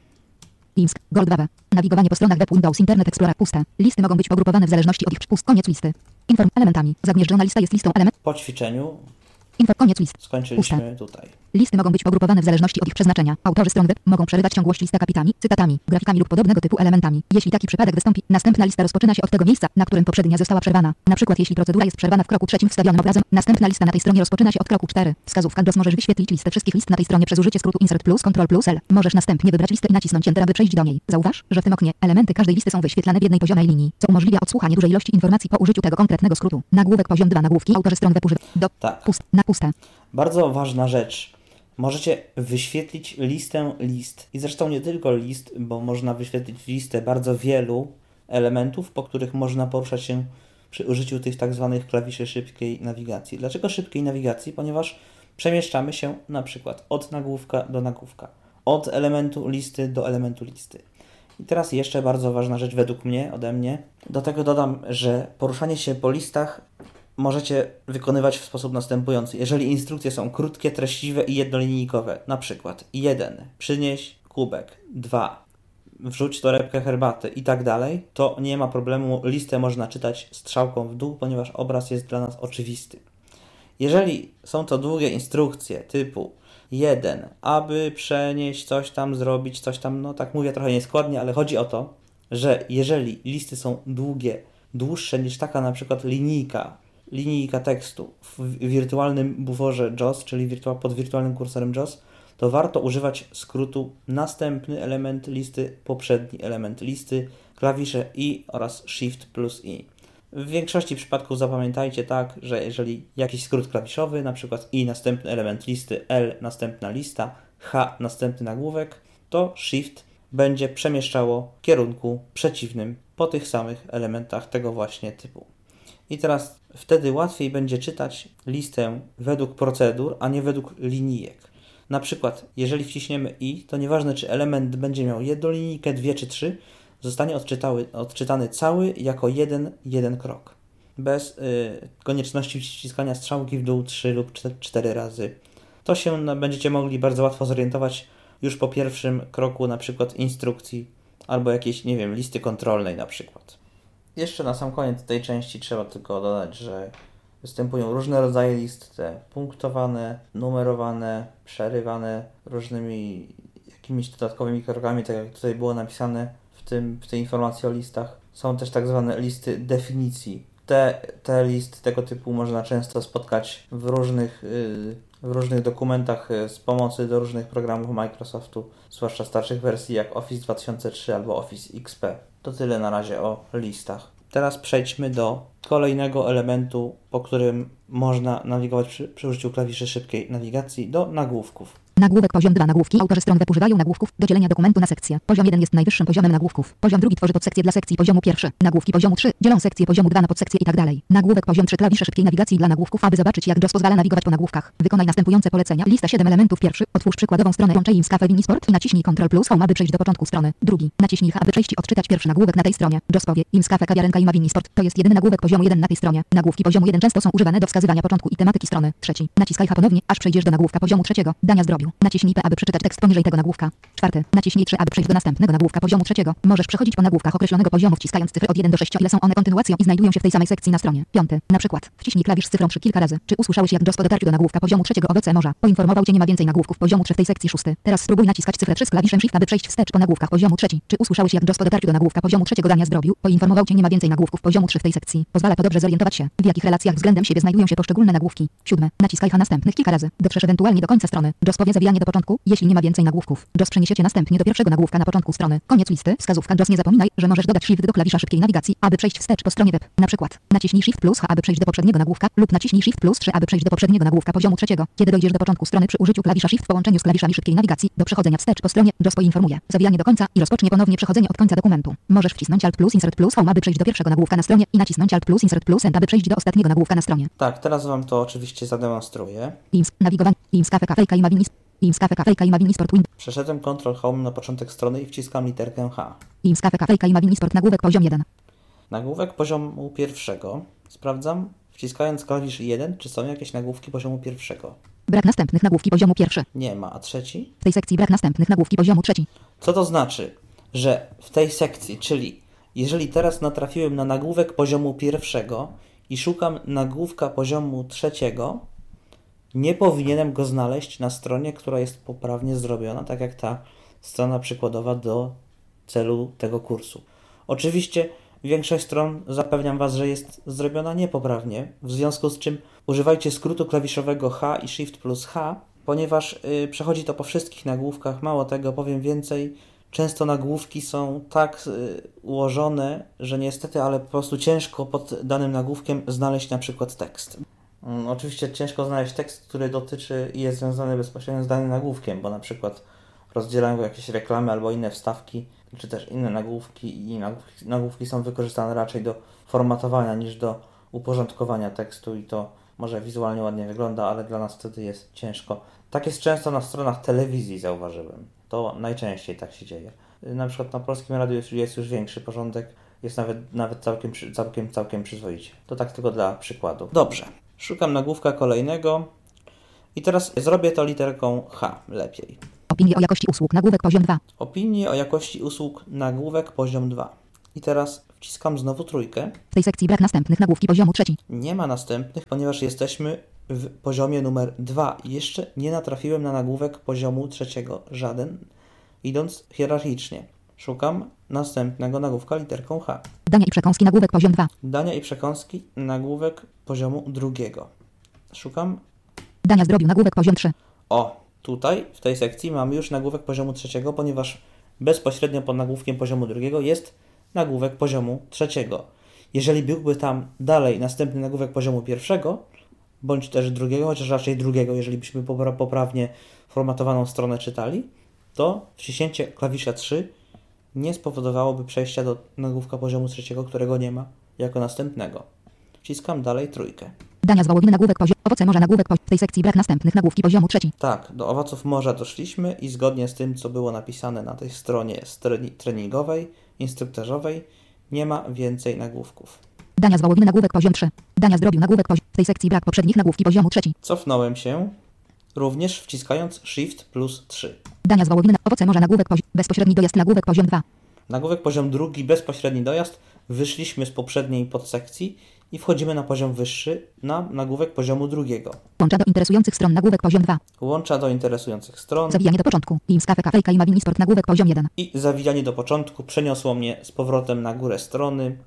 B: IMSC. Gold dwa W. Nawigowanie po stronach web Windows Internet Explorer. Puste. Listy mogą być pogrupowane w zależności od ich pust. Koniec listy. Inform elementami. Zagnieżdżona lista jest listą element.
A: Po ćwiczeniu
B: Info. Koniec list.
A: skończyliśmy
B: Puste.
A: tutaj.
B: Listy mogą być pogrupowane w zależności od ich przeznaczenia. Autorzy stron web mogą przerywać ciągłość list akapitami, cytatami, grafikami lub podobnego typu elementami. Jeśli taki przypadek wystąpi, następna lista rozpoczyna się od tego miejsca, na którym poprzednia została przerwana. Na przykład jeśli procedura jest przerwana w kroku trzecim wstawionym obrazem, następna lista na tej stronie rozpoczyna się od kroku cztery. Wskazówka J O S możesz wyświetlić listę wszystkich list na tej stronie przez użycie skrótu Insert plus Ctrl plus L. Możesz następnie wybrać listę i nacisnąć Enter, aby przejść do niej. Zauważ, że w tym oknie elementy każdej listy są wyświetlane w jednej poziomej linii, co umożliwia odsłuchanie dużej ilości informacji po użyciu tego konkretnego skrótu. Nagłówek poziom dwa. Nagłówki. Autorzy stron web używają do
A: Tak.
B: pust na puste.
A: Bardzo ważna rzecz. Możecie wyświetlić listę list. I zresztą nie tylko list, bo można wyświetlić listę bardzo wielu elementów, po których można poruszać się przy użyciu tych tak zwanych klawiszy szybkiej nawigacji. Dlaczego szybkiej nawigacji? Ponieważ przemieszczamy się na przykład od nagłówka do nagłówka, od elementu listy do elementu listy. I teraz jeszcze bardzo ważna rzecz według mnie, ode mnie. Do tego dodam, że poruszanie się po listach możecie wykonywać w sposób następujący. Jeżeli instrukcje są krótkie, treściwe i jednolinijkowe, na przykład jeden. Przynieś kubek, dwa. Wrzuć torebkę herbaty i tak dalej, to nie ma problemu, listę można czytać strzałką w dół, ponieważ obraz jest dla nas oczywisty. Jeżeli są to długie instrukcje typu jeden, aby przenieść coś tam, zrobić coś tam, no tak mówię trochę nieskładnie, ale chodzi o to, że jeżeli listy są długie, dłuższe niż taka na przykład linijka, linijka tekstu w wirtualnym buforze J A W S, czyli wirtua- pod wirtualnym kursorem J A W S, to warto używać skrótu następny element listy, poprzedni element listy, klawisze I oraz Shift plus I. W większości przypadków zapamiętajcie tak, że jeżeli jakiś skrót klawiszowy, na przykład I następny element listy, L następna lista, H następny nagłówek, to Shift będzie przemieszczało w kierunku przeciwnym po tych samych elementach tego właśnie typu. I teraz wtedy łatwiej będzie czytać listę według procedur, a nie według linijek. Na przykład, jeżeli wciśniemy I, to nieważne czy element będzie miał jedną linijkę, dwie czy trzy, zostanie odczytały, odczytany cały jako jeden, jeden krok. Bez y, konieczności wciskania strzałki w dół trzy lub cztery razy. To się no, będziecie mogli bardzo łatwo zorientować już po pierwszym kroku, na przykład instrukcji albo jakiejś, nie wiem, listy kontrolnej na przykład. Jeszcze na sam koniec tej części trzeba tylko dodać, że występują różne rodzaje list, te punktowane, numerowane, przerywane różnymi jakimiś dodatkowymi krokami, tak jak tutaj było napisane w, tym, w tej informacji o listach. Są też tak zwane listy definicji. Te, te listy tego typu można często spotkać w różnych, yy, w różnych dokumentach yy, z pomocy do różnych programów Microsoftu, zwłaszcza starszych wersji jak Office dwa tysiące trzy albo Office X P. To tyle na razie o listach. Teraz przejdźmy do kolejnego elementu, po którym można nawigować przy, przy użyciu klawiszy szybkiej nawigacji, do nagłówków.
B: Nagłówek poziom dwa nagłówki. Autorzy stron web używają nagłówków do dzielenia dokumentu na sekcje. Poziom jeden jest najwyższym poziomem nagłówków. Poziom drugi tworzy podsekcje dla sekcji poziomu pierwszy. Nagłówki poziomu trzy dzielą sekcję poziomu dwa na podsekcje i tak dalej. Nagłówek poziom trzy. Klawisze szybkiej nawigacji dla nagłówków. Aby zobaczyć, jak J A W S pozwala nawigować po nagłówkach, wykonaj następujące polecenia. Lista siedem elementów. Pierwszy. Otwórz przykładową stronę Łączej Imscafe Winisport i naciśnij Ctrl plus Home, aby przejść do początku strony. Drugi. Naciśnij H, aby przejść i odczytać pierwszy nagłówek na tej stronie. J A W S powie: Imscafe kawiarenka Ima Winisport. To jest jedyny nagłówek poziomu jeden na tej stronie. Nagłówki poziomu jeden często są używane do wskazywania początku i tematyki strony. Trzeci. Naciskaj H ponownie, aż przejdziesz do nagłówka poziomu trzeciego. Dania zdrowiu. Naciśnij P, aby przeczytać tekst poniżej tego nagłówka. Czwarty. Naciśnij trzy, aby przejść do następnego nagłówka poziomu trzeciego. Możesz przechodzić po nagłówkach określonego poziomu, wciskając cyfry od jeden do sześciu, ile są one kontynuacją i znajdują się w tej samej sekcji na stronie. Piąty. Na przykład wciśnij klawisz z cyfrą trzy kilka razy. Czy usłyszałeś, jak J A W S po dotarciu do nagłówka poziomu trzeciego owoce morza poinformował cię: nie ma więcej nagłówków poziomu trzy w tej sekcji. Szósty. Teraz spróbuj naciskać cyfrę trzy z klawiszem Shift, aby przejść wstecz po nagłówkach poziomu trzeci. Czy usłyszałeś, jak J A W S po dotarciu do nagłówka poziomu trzeciego dania zdrowiu poinformował cię: nie ma więcej nagłówków poziomu trzy w tej sekcji. Pozwala to dobrze zorientować się, w jakich relacjach względem siebie znajdują się poszczególne nagłówki. Siódme. Naciskaj H następnych kilka razy. Dotrzesz ewentualnie do końca strony. J A W S powie: zawijanie do początku, jeśli nie ma więcej nagłówków. J A W S przeniesiecie następnie do pierwszego nagłówka na początku strony. Koniec listy. Wskazówka J A W S: nie zapominaj, że możesz dodać Shift do klawisza szybkiej nawigacji, aby przejść wstecz po stronie web. Na przykład naciśnij Shift plus H, aby przejść do poprzedniego nagłówka, lub naciśnij Shift plus trzy, aby przejść do poprzedniego nagłówka poziomu trzeciego. Kiedy dojdziesz do początku strony przy użyciu klawisza Shift w połączeniu z klawiszami szybkiej nawigacji do przechodzenia wstecz po stronie, J A W S poinformuje: zawijanie do końca i rozpocznie ponownie przechodzenie od końca dokumentu. Możesz wcisnąć Alt plus Insert plus Home, aby przejść do pierwszego nagłówka na stronie i nacisnąć Alt plus Insert plus End, aby przejść do ostatniego nagłówka na stronie.
A: Tak, teraz Wam to oczywiście zademonstruję.
B: Ims, nawigowanie, Imscafe kafejka Ima Winis, Imscafe kafejka Ima Winisport Win.
A: Przeszedłem Ctrl Home na początek strony i wciskam literkę H.
B: Imscafe kafejka Ima Winisport nagłówek poziom jeden.
A: Nagłówek poziomu pierwszego. Sprawdzam, wciskając klawisz jeden, czy są jakieś nagłówki poziomu pierwszego.
B: Brak następnych nagłówki poziomu pierwszy.
A: Nie ma, a trzeci?
B: W tej sekcji brak następnych nagłówki poziomu trzeci.
A: Co to znaczy? Że w tej sekcji, czyli jeżeli teraz natrafiłem na nagłówek poziomu pierwszego i szukam nagłówka poziomu trzeciego, nie powinienem go znaleźć na stronie, która jest poprawnie zrobiona, tak jak ta strona przykładowa do celu tego kursu. Oczywiście większość stron, zapewniam Was, że jest zrobiona niepoprawnie, w związku z czym używajcie skrótu klawiszowego H i Shift plus H, ponieważ yy, przechodzi to po wszystkich nagłówkach. Mało tego, powiem więcej, często nagłówki są tak yy, ułożone, że niestety, ale po prostu ciężko pod danym nagłówkiem znaleźć na przykład tekst. Hmm, oczywiście ciężko znaleźć tekst, który dotyczy i jest związany bezpośrednio z danym nagłówkiem, bo na przykład rozdzielają go jakieś reklamy albo inne wstawki. czy też inne nagłówki i nagłówki, nagłówki są wykorzystane raczej do formatowania niż do uporządkowania tekstu i to może wizualnie ładnie wygląda, ale dla nas wtedy jest ciężko. Tak jest często na stronach telewizji, zauważyłem. To najczęściej tak się dzieje. Na przykład na Polskim Radiu jest, jest już większy porządek, jest nawet, nawet całkiem, całkiem, całkiem przyzwoicie. To tak tylko dla przykładu. Dobrze, szukam nagłówka kolejnego i teraz zrobię to literką H lepiej.
B: Opinie o jakości usług, nagłówek poziom dwa.
A: Opinie o jakości usług, nagłówek poziom dwa. I teraz wciskam znowu trójkę.
B: W tej sekcji brak następnych, nagłówki poziomu trzeci.
A: Nie ma następnych, ponieważ jesteśmy w poziomie numer dwa. Jeszcze nie natrafiłem na nagłówek poziomu trzeciego. Żaden. Idąc hierarchicznie. Szukam następnego nagłówka literką H.
B: Dania i przekąski, nagłówek poziom dwa.
A: Dania i przekąski, nagłówek poziomu drugiego. Szukam.
B: Dania zdrobiu, nagłówek poziom trzy.
A: O, tutaj w tej sekcji mamy już nagłówek poziomu trzeciego, ponieważ bezpośrednio pod nagłówkiem poziomu drugiego jest nagłówek poziomu trzeciego. Jeżeli byłby tam dalej następny nagłówek poziomu pierwszego, bądź też drugiego, chociaż raczej drugiego, jeżeli byśmy popra- poprawnie formatowaną stronę czytali, to wciśnięcie klawisza trzy nie spowodowałoby przejścia do nagłówka poziomu trzeciego, którego nie ma jako następnego. Wciskam dalej trójkę.
B: Dania z wołowiny, nagłówek poziom. Owoce morza, nagłówek poziom. W tej sekcji brak następnych, nagłówki poziomu trzeci.
A: Tak, do owoców morza doszliśmy i zgodnie z tym, co było napisane na tej stronie treningowej, instruktażowej, nie ma więcej nagłówków.
B: Dania z wołowiny, nagłówek poziom trzy. Dania zdrobiu, nagłówek poziom. W tej sekcji brak poprzednich, nagłówki poziomu trzeci.
A: Cofnąłem się, również wciskając Shift plus trzy.
B: Dania z wołowiny, owoce morza, nagłówek poziom. Bezpośredni dojazd, nagłówek poziom dwa.
A: Nagłówek poziom drugi, bezpośredni dojazd. Wyszliśmy z poprzedniej podsekcji i wchodzimy na poziom wyższy, na nagłówek poziomu drugiego.
B: Łącza do interesujących stron, nagłówek poziom dwa.
A: Łącza do interesujących stron.
B: Zawijanie do początku. Teams Cafe Cafe i Mavini Sport, nagłówek poziom jeden.
A: I zawijanie do początku przeniosło mnie z powrotem na górę strony,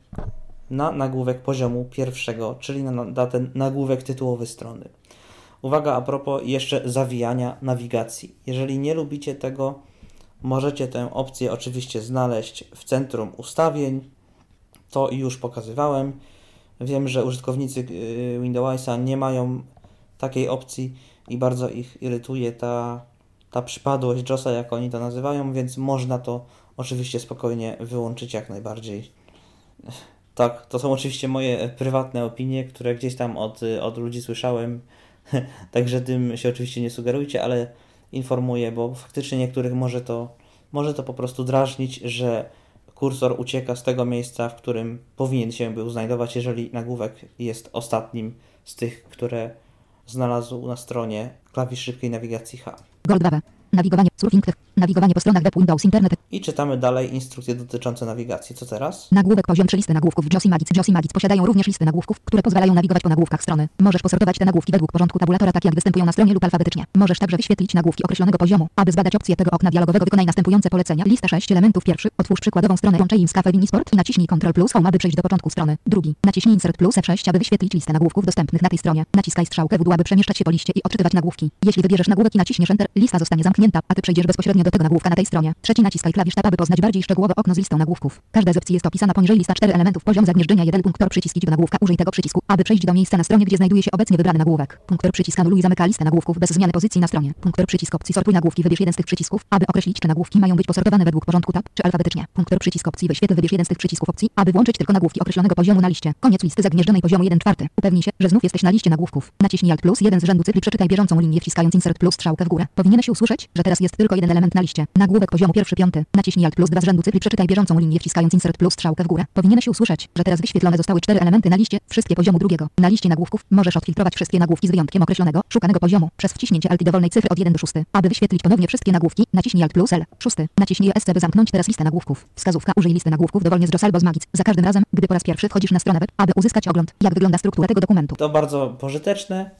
A: na nagłówek poziomu pierwszego, czyli na, na ten nagłówek tytułowy strony. Uwaga a propos jeszcze zawijania nawigacji. Jeżeli nie lubicie tego, możecie tę opcję oczywiście znaleźć w centrum ustawień. To już pokazywałem. Wiem, że użytkownicy Windowsa nie mają takiej opcji i bardzo ich irytuje ta, ta przypadłość JOSa, jak oni to nazywają, więc można to oczywiście spokojnie wyłączyć jak najbardziej. Tak, to są oczywiście moje prywatne opinie, które gdzieś tam od, od ludzi słyszałem, także tym się oczywiście nie sugerujcie, ale informuję, bo faktycznie niektórych może to, może to po prostu drażnić, że kursor ucieka z tego miejsca, w którym powinien się był znajdować, jeżeli nagłówek jest ostatnim z tych, które znalazł na stronie klawisz szybkiej nawigacji H.
B: Gold dwa. Nawigowanie, surfing, nawigowanie po stronach web, Windows, Internet.
A: I czytamy dalej instrukcje dotyczące nawigacji. Co teraz?
B: Nagłówek poziom trzy, listy nagłówków. JOS i Magic. JOS i Magic posiadają również listy nagłówków, które pozwalają nawigować po nagłówkach strony. Możesz posortować te nagłówki według porządku tabulatora, tak jak występują na stronie lub alfabetycznie. Możesz także wyświetlić nagłówki określonego poziomu. Aby zbadać opcję tego okna dialogowego, wykonaj następujące polecenia. Lista sześć elementów. Pierwszy. Otwórz przykładową stronę Teams Cafe Mini Sport i naciśnij Ctrl plus Home, aby przejść do początku strony. Drugi. Naciśnij Insert plus F sześć, aby wyświetlić listę nagłówków dostępnych na tej stronie. Naciskaj strzałkę w dół, aby przemieszczać się po liście i odczytywać nagłówki. Jeśli wybierzesz nagłówek i naciśniesz Enter, lista zostanie zamknięta, a ty przejdziesz bezpośrednio do tego nagłówka na tej stronie. Trzeci. Naciskaj klawisz Tab, aby poznać bardziej szczegółowo okno z listą nagłówków. Każda z opcji jest opisana poniżej. Lista cztery elementów. Poziom zagnieżdżenia jeden. Punktor przycisk idź do nagłówka. Użyj tego przycisku, aby przejść do miejsca na stronie, gdzie znajduje się obecnie wybrany nagłówek. Punktor przycisk anuluj i zamyka listę nagłówków bez zmiany pozycji na stronie. Punktor przycisk opcji sortuj nagłówki. Wybierz jeden z tych przycisków, aby określić, czy nagłówki mają być posortowane według porządku tab, czy alfabetycznie. Punktor przycisk opcji wyświetl. Wybierz jeden z tych przycisków opcji, aby włączyć tylko nagłówki określonego poziomu na liście. Koniec listy zagnieżdżonej poziomu jeden czwarty. Upewnij się, że znów jesteś na liście nagłówków. Naciśnij Alt plus jeden z rzędu cyfr i przeczytaj bieżącą linię wciskając Insert plus strzałkę w górę. Powinieneś się usłyszeć, że teraz jest tylko jeden element na liście. Nagłówek poziomu pierwszy piąty. Naciśnij Alt plus dwa z rzędu cyfr i przeczytaj bieżącą linię wciskając Insert plus strzałkę w górę. Powinieneś się usłyszeć, że teraz wyświetlone zostały cztery elementy na liście, wszystkie poziomu drugiego. Na liście nagłówków możesz odfiltrować wszystkie nagłówki z wyjątkiem określonego, szukanego poziomu przez wciśnięcie Alt i dowolnej cyfry od jeden do szóstego. Aby wyświetlić ponownie wszystkie nagłówki, naciśnij Alt plus L. szósty. Naciśnij E S C, by zamknąć teraz listę nagłówków. Wskazówka: użyj listy nagłówków dowolnie z JOS albo z Magic. Za każdym razem, gdy po raz pierwszy wchodzisz na stronę web, aby uzyskać ogląd, jak wygląda struktura tego dokumentu.
A: To bardzo pożyteczne.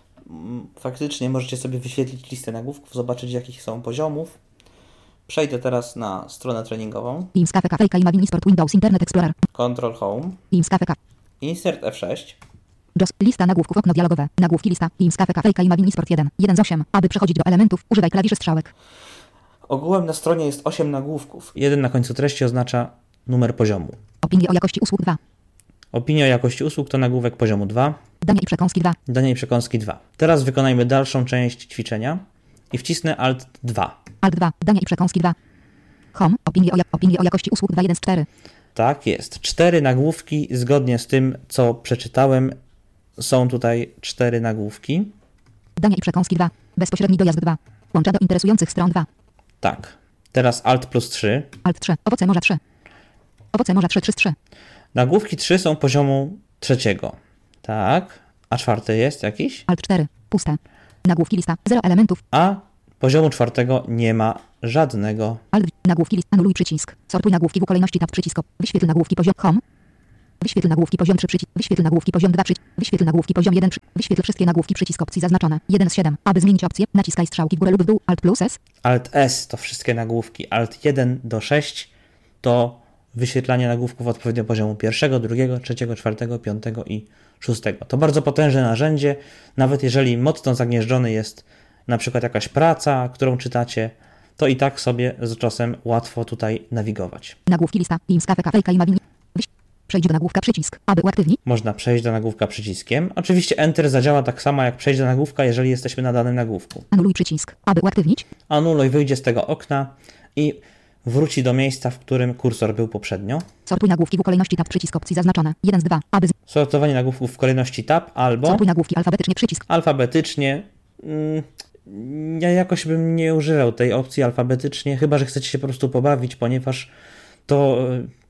A: Faktycznie możecie sobie wyświetlić listę nagłówków, zobaczyć jakich są poziomów. Przejdę teraz na stronę treningową.
B: Teams Cafe Cafe i Mavini Sport, Windows, Internet Explorer.
A: Ctrl Home.
B: Teams Cafe Cafe.
A: Insert F sześć.
B: JOS. Lista nagłówków. Okno dialogowe. Nagłówki lista. Teams Cafe Cafe i Mavini Sport jeden. jeden z osiem. Aby przechodzić do elementów, używaj klawiszy strzałek.
A: Ogółem na stronie jest osiem nagłówków. jeden na końcu treści oznacza numer poziomu.
B: Opinie o jakości usług dwa.
A: Opinia o jakości usług to nagłówek poziomu dwa.
B: Dania i przekąski dwa.
A: Dania i przekąski dwa. Teraz wykonajmy dalszą część ćwiczenia i wcisnę Alt dwa.
B: Alt dwa. Dania i przekąski dwa. Home, opinie o, jak- opinie o jakości usług dwa jeden z czterech.
A: Tak jest. Cztery nagłówki, zgodnie z tym, co przeczytałem, są tutaj cztery nagłówki.
B: Dania i przekąski dwa. Bezpośredni dojazd dwa. Łącza do interesujących stron dwa.
A: Tak. Teraz Alt plus trzy.
B: Alt trzy. Owoce morza trzy. Owoce morza trzy trzy z trzy.
A: Nagłówki trzy są poziomu trzeciego. Tak. A czwarty jest jakiś?
B: Alt cztery. Puste. Nagłówki lista. zero elementów.
A: A poziomu czwartego nie ma żadnego.
B: Alt. Nagłówki list. Anuluj przycisk. Sortuj nagłówki w kolejności tab przycisk. Wyświetl nagłówki poziom home. Wyświetl nagłówki poziom trzy przycisk. Wyświetl nagłówki poziom dwa przycisk. Wyświetl nagłówki poziom jeden przycisk. Wyświetl wszystkie nagłówki przycisk opcji zaznaczone. jeden z siedem. Aby zmienić opcję, naciskaj strzałki w górę lub w dół. Alt plus S.
A: Alt S to wszystkie nagłówki. Alt jeden do sześć to wyświetlanie nagłówków odpowiednio poziomu pierwszego, drugiego, trzeciego, czwartego, piątego i szóstego. To bardzo potężne narzędzie, nawet jeżeli mocno zagnieżdżony jest na przykład jakaś praca, którą czytacie, to i tak sobie z czasem łatwo tutaj nawigować.
B: Nagłówki lista. Teamscape kafejka i mawin. Wyś... Przejdź do nagłówka przycisk. Aby uaktywnić.
A: Można przejść do nagłówka przyciskiem. Oczywiście Enter zadziała tak samo jak przejść do nagłówka, jeżeli jesteśmy na danym nagłówku.
B: Anuluj przycisk. Aby uaktywnić.
A: Anuluj wyjdzie z tego okna i wróci do miejsca, w którym kursor był poprzednio.
B: Sortuj nagłówki w kolejności tab przycisk opcji zaznaczone. jeden z dwa. Aby z...
A: Sortowanie nagłówków w kolejności tab albo
B: Sortuj nagłówki alfabetycznie przycisk.
A: alfabetycznie. Mm, ja jakoś bym nie używał tej opcji alfabetycznie, chyba że chcecie się po prostu pobawić, ponieważ to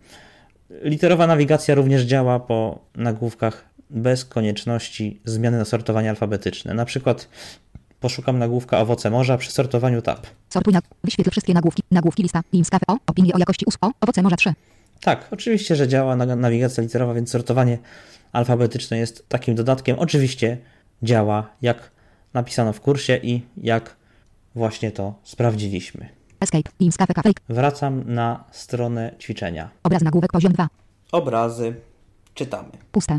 A: y, literowa nawigacja również działa po nagłówkach bez konieczności zmiany na sortowanie alfabetyczne. Na przykład poszukam nagłówka owoce morza przy sortowaniu tab.
B: Sortuj na... Wyświetl wszystkie nagłówki. Nagłówki lista. Teamscape o. Opinie o jakości usług. O. Owoce morza trzy.
A: Tak, oczywiście, że działa na- nawigacja literowa, więc sortowanie alfabetyczne jest takim dodatkiem. Oczywiście działa, jak napisano w kursie i jak właśnie to sprawdziliśmy.
B: Escape. Teamscape kafejka.
A: Wracam na stronę ćwiczenia.
B: Obraz nagłówek poziom dwa.
A: Obrazy. Czytamy.
B: Puste.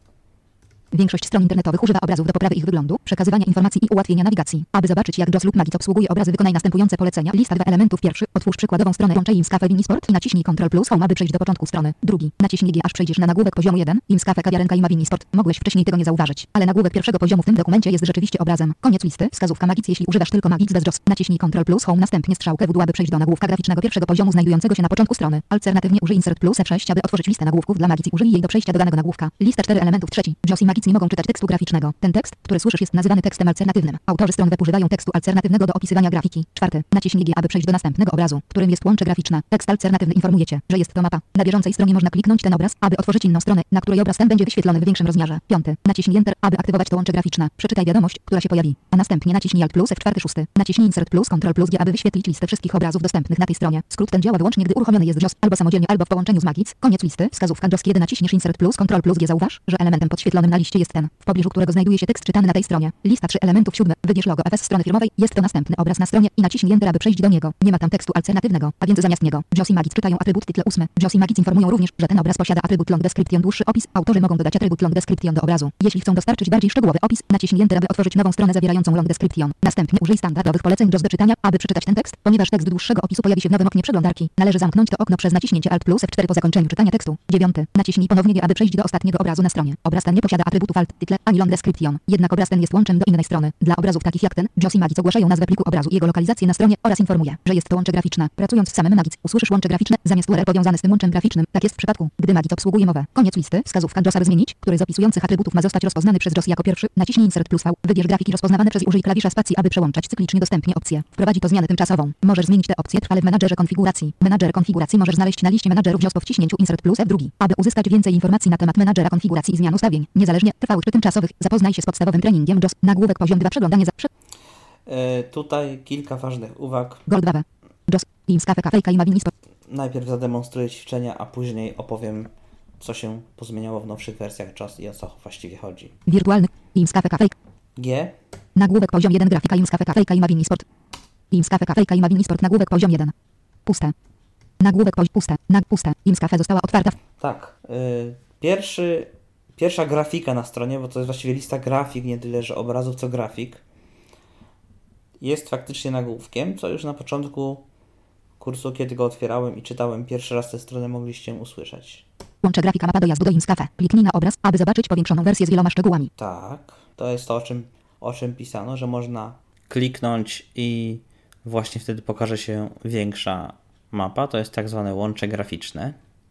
B: Większość stron internetowych używa obrazów do poprawy ich wyglądu, przekazywania informacji i ułatwienia nawigacji. Aby zobaczyć, jak JOS lub Magic obsługuje obrazy, wykonaj następujące polecenia. Lista dwa elementów. Pierwszy. Otwórz przykładową stronę Teamscape Winisport i naciśnij Ctrl plus Home, aby przejść do początku strony. Drugi. Naciśnij G, aż przejdziesz na nagłówek poziomu jeden. Teamscape kawiarenka i ma Winisport. Mogłeś wcześniej tego nie zauważyć, ale nagłówek pierwszego poziomu w tym dokumencie jest rzeczywiście obrazem. Koniec listy. Wskazówka Magic, jeśli używasz tylko Magic bez JOS. Naciśnij Ctrl plus Home, następnie strzałkę w dół, aby przejść do nagłówka graficznego pierwszego poziomu znajdującego się na początku strony. Alternatywnie użyj Insert plus F sześć, aby otworzyć listę nagłówków dla Magic i użyj jej do przejścia do danego nagłówka. Lista cztery elementów. Trzeci. JOS i Magic nie mogą czytać tekstu graficznego. Ten tekst, który słyszysz, jest nazywany tekstem alternatywnym. Autorzy stron web używają tekstu alternatywnego do opisywania grafiki. Czwarty. Naciśnij G, aby przejść do następnego obrazu, którym jest łącze graficzne. Tekst alternatywny informuje cię, że jest to mapa. Na bieżącej stronie można kliknąć ten obraz, aby otworzyć inną stronę, na której obraz ten będzie wyświetlony w większym rozmiarze. Piąty. Naciśnij Enter, aby aktywować to łącze graficzne. Przeczytaj wiadomość, która się pojawi, a następnie naciśnij Alt plus F cztery. Szósty. Naciśnij Insert plus Ctrl plus G, aby wyświetlić listę wszystkich obrazów dostępnych na tej stronie. Skrót ten działa wyłącznie, gdy uruchomiony jest JOS, albo samodzielnie, albo w połączeniu z Magic. Koniec listy. Wskazówka JOS. Kiedy naciśniesz Insert plus Ctrl plus G, zauważ, że elementem podświetlonym na liście jest ten, w pobliżu którego znajduje się tekst czytany na tej stronie. Lista trzy elementów. Siódmy. Wybierz logo F S strony firmowej. Jest to następny obraz na stronie i naciśnij Enter, aby przejść do niego. Nie ma tam tekstu alternatywnego, a więc zamiast niego JOS i Magic czytają atrybut tytle ósmy. JOS i Magic informują również, że ten obraz posiada atrybut long description, dłuższy opis. Autorzy mogą dodać atrybut long description do obrazu. Jeśli chcą dostarczyć bardziej szczegółowy opis, naciśnij Enter, aby otworzyć nową stronę zawierającą long description. Następnie użyj standardowych poleceń JOS do czytania, aby przeczytać ten tekst. Ponieważ tekst dłuższego opisu pojawi się w nowym oknie przeglądarki, należy zamknąć to okno przez naciśnięcie Alt plus F cztery po zakończeniu czytania tekstu. Dziewiąty. Naciśnij ponownie G, aby przejść do ostatniego obrazu na stronie. Obraz ten nie posiada atrybutów alt, tytle ani long description. Jednak obraz ten jest łączem do innej strony. Dla obrazów takich jak ten, JOS i Magic ogłaszają nazwę pliku obrazu i jego lokalizację na stronie oraz informuje, że jest to łącze graficzne. Pracując z samym Magic, usłyszysz łącze graficzne zamiast U R L powiązane z tym łączem graficznym. Tak jest w przypadku, gdy Magic obsługuje mowę. Koniec listy. Wskazówka JOS, aby zmienić, który z opisujących atrybutów ma zostać rozpoznany przez JOS jako pierwszy. Naciśnij Insert plus V. Wybierz grafiki rozpoznawane przez i użyj klawisza spacji, aby przełączać cyklicznie dostępnie opcje. Wprowadzi to zmianę tymczasową. Możesz zmienić te opcje trwale w menadżerze konfiguracji. Menadżer konfiguracji możesz znaleźć na liście menadżerów JOS po wciśnięciu Insert plus F dwa. Aby uzyskać więcej informacji na temat menadżera konfiguracji i zmian ustawień, niezależnie trwałych czy tymczasowych, zapoznaj się z podstawowym treningiem JOS. Nagłówek poziom dwa. Przeglądanie za... Prze...
A: Yy, tutaj kilka ważnych uwag.
B: Gold dwa W. JOS. Teamscape kafejka i ma Winisport.
A: Najpierw zademonstruję ćwiczenia, a później opowiem, co się pozmieniało w nowszych wersjach JOS i o co właściwie chodzi.
B: Wirtualny. Teamscape kafejka.
A: G.
B: Nagłówek poziom jeden. Grafika Teamscape kafejka i ma Winisport. Teamscape kafejka i ma Winisport. Nagłówek poziom jeden. Puste. Nagłówek poziom puste. Nag puste. Teamscape została otwarta.
A: Tak. Yy, pierwszy, pierwsza grafika na stronie, bo to jest właściwie lista grafik, nie tyle, że obrazów, co grafik, jest faktycznie nagłówkiem, co już na początku kursu, kiedy go otwierałem i czytałem pierwszy raz tę stronę, mogliście usłyszeć.
B: Łącze grafika mapa dojazdu do Teamscape. Kliknij na obraz, aby zobaczyć powiększoną wersję z wieloma szczegółami.
A: Tak, to jest to, o czym, o czym pisano, że można kliknąć i właśnie wtedy pokaże się większa mapa, to jest tak zwane łącze graficzne.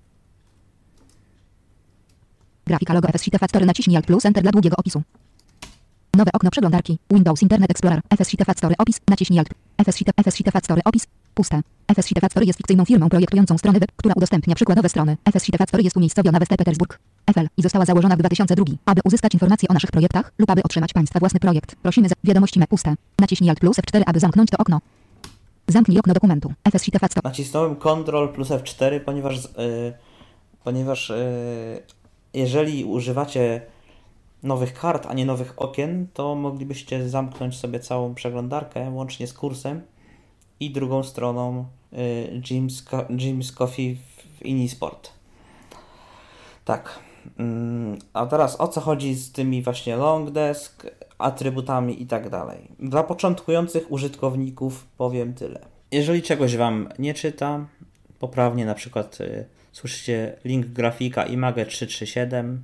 B: Grafika logo F S Sheet Factory, naciśnij Alt plus Enter dla długiego opisu. Nowe okno przeglądarki. Windows Internet Explorer. F S Sheet Factory opis. Naciśnij Alt. F S Sheet, F S Sheet Factory opis. Puste. F S Sheet Factory jest fikcyjną firmą projektującą strony web, która udostępnia przykładowe strony. F S Sheet Factory jest umiejscowiona we Sankt Petersburg, F L i została założona w dwa tysiące drugim. Aby uzyskać informacje o naszych projektach lub aby otrzymać Państwa własny projekt, prosimy za wiadomości me puste. Naciśnij Alt plus F cztery, aby zamknąć to okno. Zamknij okno dokumentu. F S Sheet Factory.
A: Nacisnąłem Ctrl plus F cztery, ponieważ, yy, ponieważ yy, jeżeli używacie nowych kart, a nie nowych okien, to moglibyście zamknąć sobie całą przeglądarkę, łącznie z kursem i drugą stroną y, Jim's, Co- Jim's Coffee w Inisport. Tak. Mm, a teraz o co chodzi z tymi właśnie long desk, atrybutami i tak dalej. Dla początkujących użytkowników powiem tyle. Jeżeli czegoś Wam nie czyta, poprawnie na przykład y, słyszycie link grafika Image trzysta trzydzieści siedem,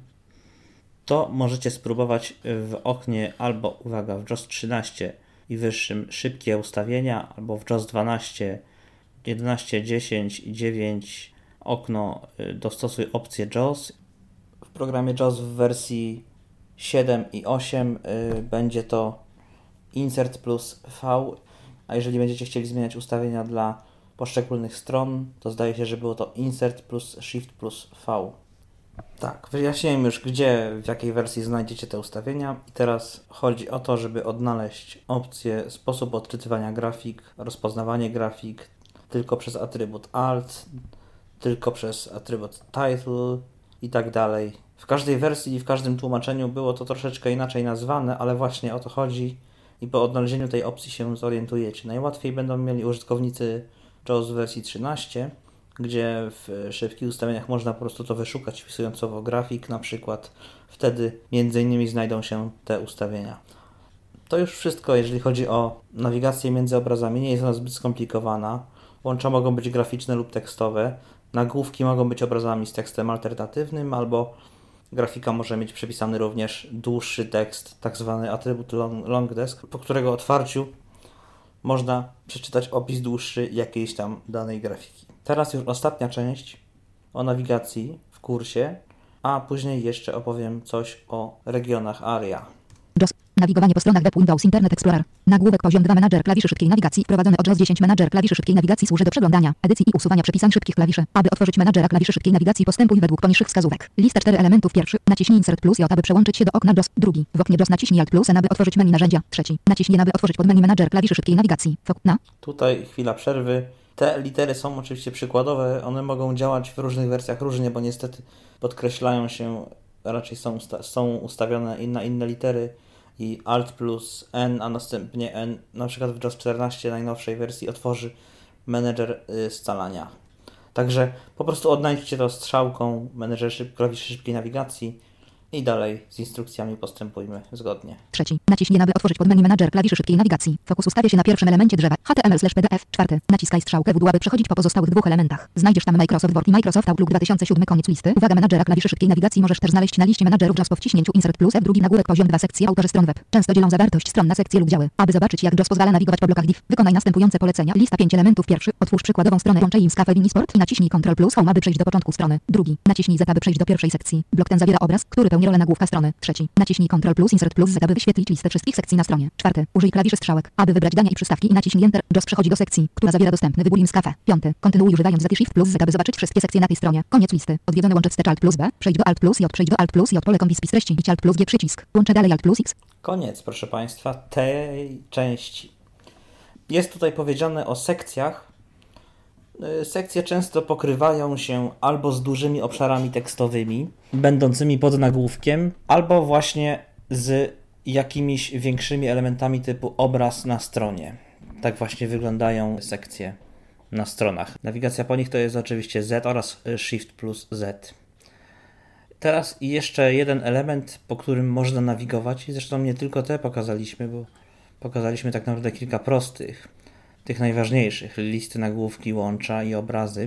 A: to możecie spróbować w oknie albo, uwaga, w JAWS trzynaście i wyższym szybkie ustawienia, albo w JAWS dwanaście, jedenaście, dziesięć i dziewięć okno dostosuj opcję JAWS. W programie JAWS w wersji siedem i osiem y, będzie to Insert plus V, a jeżeli będziecie chcieli zmieniać ustawienia dla poszczególnych stron, to zdaje się, że było to Insert plus Shift plus V. Tak, wyjaśniłem już, gdzie, w jakiej wersji znajdziecie te ustawienia i teraz chodzi o to, żeby odnaleźć opcję sposób odczytywania grafik, rozpoznawanie grafik tylko przez atrybut Alt, tylko przez atrybut Title i tak dalej. W każdej wersji i w każdym tłumaczeniu było to troszeczkę inaczej nazwane, ale właśnie o to chodzi i po odnalezieniu tej opcji się zorientujecie. Najłatwiej będą mieli użytkownicy JAWS w wersji trzynaście, gdzie w szybkich ustawieniach można po prostu to wyszukać, wpisując słowo grafik na przykład. Wtedy między innymi znajdą się te ustawienia. To już wszystko, jeżeli chodzi o nawigację między obrazami. Nie jest ona zbyt skomplikowana. Łącza mogą być graficzne lub tekstowe. Nagłówki mogą być obrazami z tekstem alternatywnym, albo grafika może mieć przypisany również dłuższy tekst, tak zwany atrybut long, long desk, po którego otwarciu można przeczytać opis dłuższy jakiejś tam danej grafiki. Teraz już ostatnia część o nawigacji w kursie, a później jeszcze opowiem coś o regionach ARIA.
B: JAWS. Nawigowanie po stronach web Windows Internet Explorer. Nagłówek poziom dwa Manager klawiszy szybkiej nawigacji wprowadzony od JAWS dziesięć. Manager klawiszy szybkiej nawigacji służy do przeglądania, edycji i usuwania przypisań szybkich klawiszy. Aby otworzyć menadżera klawiszy szybkiej nawigacji, postępuj według poniższych wskazówek. Lista cztery elementów. Pierwszy. Naciśnij Insert plus J, aby przełączyć się do okna JAWS. Drugi. W oknie JAWS naciśnij Alt plus N, aby otworzyć menu narzędzia. Trzeci. Naciśnij N, aby otworzyć podmenu Manager klawiszy szybkiej nawigacji. Fok na.
A: Tutaj chwila przerwy. Te litery są oczywiście przykładowe, one mogą działać w różnych wersjach różnie, bo niestety podkreślają się, raczej są, usta- są ustawione na inne litery i Alt plus N, a następnie N, na przykład w JAWS czternaście najnowszej wersji otworzy menedżer y, scalania. Także po prostu odnajdźcie to strzałką menedżer szyb- klawiszy szybkiej nawigacji i dalej z instrukcjami postępujmy zgodnie.
B: Trzeci. Naciśnij N, aby otworzyć podmenu Manager klawiszy szybkiej nawigacji. Fokus ustawia się na pierwszym elemencie drzewa H T M L slash P D F. Czwarty. Naciskaj strzałkę w dół, aby przechodzić po pozostałych dwóch elementach. Znajdziesz tam Microsoft Word i Microsoft Outlook dwa tysiące siedem. Koniec listy. Uwaga, menadżera klawiszy szybkiej nawigacji możesz też znaleźć na liście menadżerów JAWS po wciśnięciu Insert plus F. Drugi nagłówek poziom dwa sekcje autorzy stron web. Często dzielą zawartość stron na sekcje lub działy. Aby zobaczyć, jak JAWS pozwala nawigować po blokach div, wykonaj następujące polecenia. Lista pięć elementów. Pierwszy. Otwórz przykładową stronę Jim's Cafe w Inisport i naciśnij Ctrl plus Home, aby przejść do początku strony. Drugi. Naciśnij Z, aby przejść do pierwszej sekcji. Blok ten zawiera obraz, który pełni rolę nagłówka strony. Trzeci. Naciśnij Ctrl plus Insert plus Z, aby wyświetlić listę wszystkich sekcji na stronie. Czwarty. Użyj klawiszy strzałek, aby wybrać dania i przystawki i naciśnij Enter. JAWS przechodzi do sekcji, która zawiera dostępny wybór Jim's Cafe. Piąty. Kontynuuj używając Z i Shift plus Z, aby zobaczyć wszystkie sekcje na tej stronie. Koniec listy. Odwiedzone łącze wstecz Alt plus B. Przejdź do Alt plus J. Przejdź do Alt plus J. Pole kombi spis treści. Idź Alt plus G przycisk. Łączę dalej Alt plus X.
A: Koniec, proszę Państwa, tej części. Jest tutaj powiedziane o sekcjach. Sekcje często pokrywają się albo z dużymi obszarami tekstowymi, będącymi pod nagłówkiem, albo właśnie z jakimiś większymi elementami typu obraz na stronie. Tak właśnie wyglądają sekcje na stronach. Nawigacja po nich to jest oczywiście Z oraz Shift plus Z. Teraz jeszcze jeden element, po którym można nawigować, i zresztą nie tylko te pokazaliśmy, bo pokazaliśmy tak naprawdę kilka prostych, tych najważniejszych, listy, nagłówki, łącza i obrazy.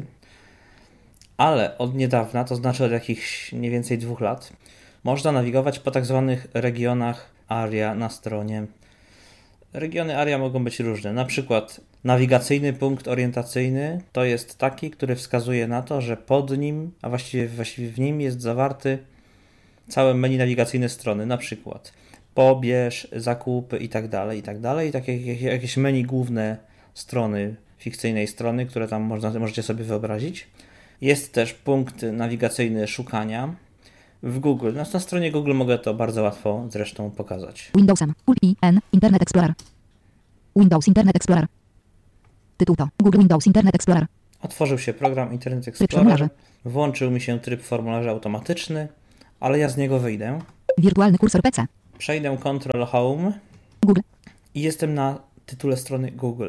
A: Ale od niedawna, to znaczy od jakichś mniej więcej dwóch lat, można nawigować po tak zwanych regionach ARIA na stronie. Regiony aria mogą być różne. Na przykład nawigacyjny punkt orientacyjny to jest taki, który wskazuje na to, że pod nim, a właściwie, właściwie w nim jest zawarty całe menu nawigacyjne strony. Na przykład pobierz, zakupy i tak dalej, i tak dalej. Takie jakieś menu główne strony, fikcyjnej strony, które tam można, możecie sobie wyobrazić. Jest też punkt nawigacyjny szukania w Google. Na, na stronie Google mogę to bardzo łatwo zresztą pokazać.
B: Windowsem. Alt I N. Internet Explorer. Windows Internet Explorer. Tytuł to Google Windows Internet Explorer.
A: Otworzył się program Internet Explorer. Włączył mi się tryb formularza automatyczny, ale ja z niego wyjdę.
B: Wirtualny kursor P C.
A: Przejdę Control Home.
B: Google.
A: I jestem na tytule strony Google.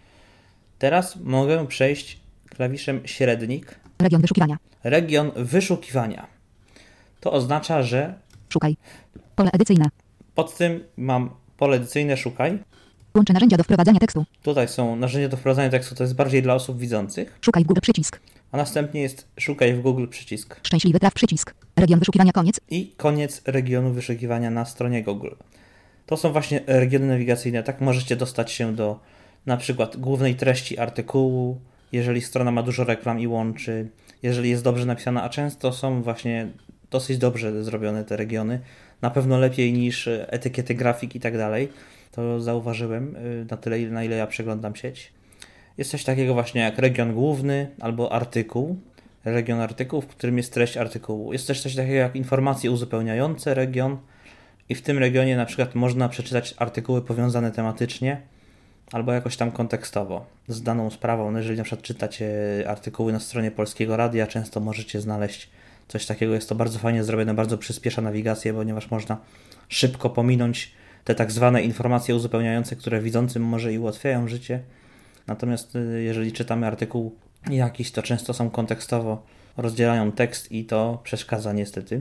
A: Teraz mogę przejść klawiszem średnik.
B: Region wyszukiwania.
A: Region wyszukiwania. To oznacza, że
B: Szukaj. Pole edycyjne.
A: Pod tym mam pole edycyjne szukaj.
B: Łącze narzędzia do wprowadzania tekstu.
A: Tutaj są narzędzia do wprowadzania tekstu, to jest bardziej dla osób widzących.
B: Szukaj w Google przycisk.
A: A następnie jest szukaj w Google przycisk.
B: Szczęśliwy traf przycisk. Region wyszukiwania koniec.
A: I koniec regionu wyszukiwania na stronie Google. To są właśnie regiony nawigacyjne. Tak możecie dostać się do na przykład głównej treści artykułu, jeżeli strona ma dużo reklam i łączy, jeżeli jest dobrze napisana, a często są właśnie dosyć dobrze zrobione te regiony. Na pewno lepiej niż etykiety grafik i tak dalej. To zauważyłem na tyle, na ile ja przeglądam sieć. Jest coś takiego właśnie jak region główny albo artykuł. Region artykułu, w którym jest treść artykułu. Jest też coś takiego jak informacje uzupełniające region i w tym regionie na przykład można przeczytać artykuły powiązane tematycznie albo jakoś tam kontekstowo z daną sprawą. No jeżeli na przykład czytacie artykuły na stronie Polskiego Radia, często możecie znaleźć coś takiego. Jest to bardzo fajnie zrobione, bardzo przyspiesza nawigację, ponieważ można szybko pominąć te tak zwane informacje uzupełniające, które widzącym może i ułatwiają życie. Natomiast jeżeli czytamy artykuł jakiś, to często są kontekstowo, rozdzielają tekst i to przeszkadza niestety.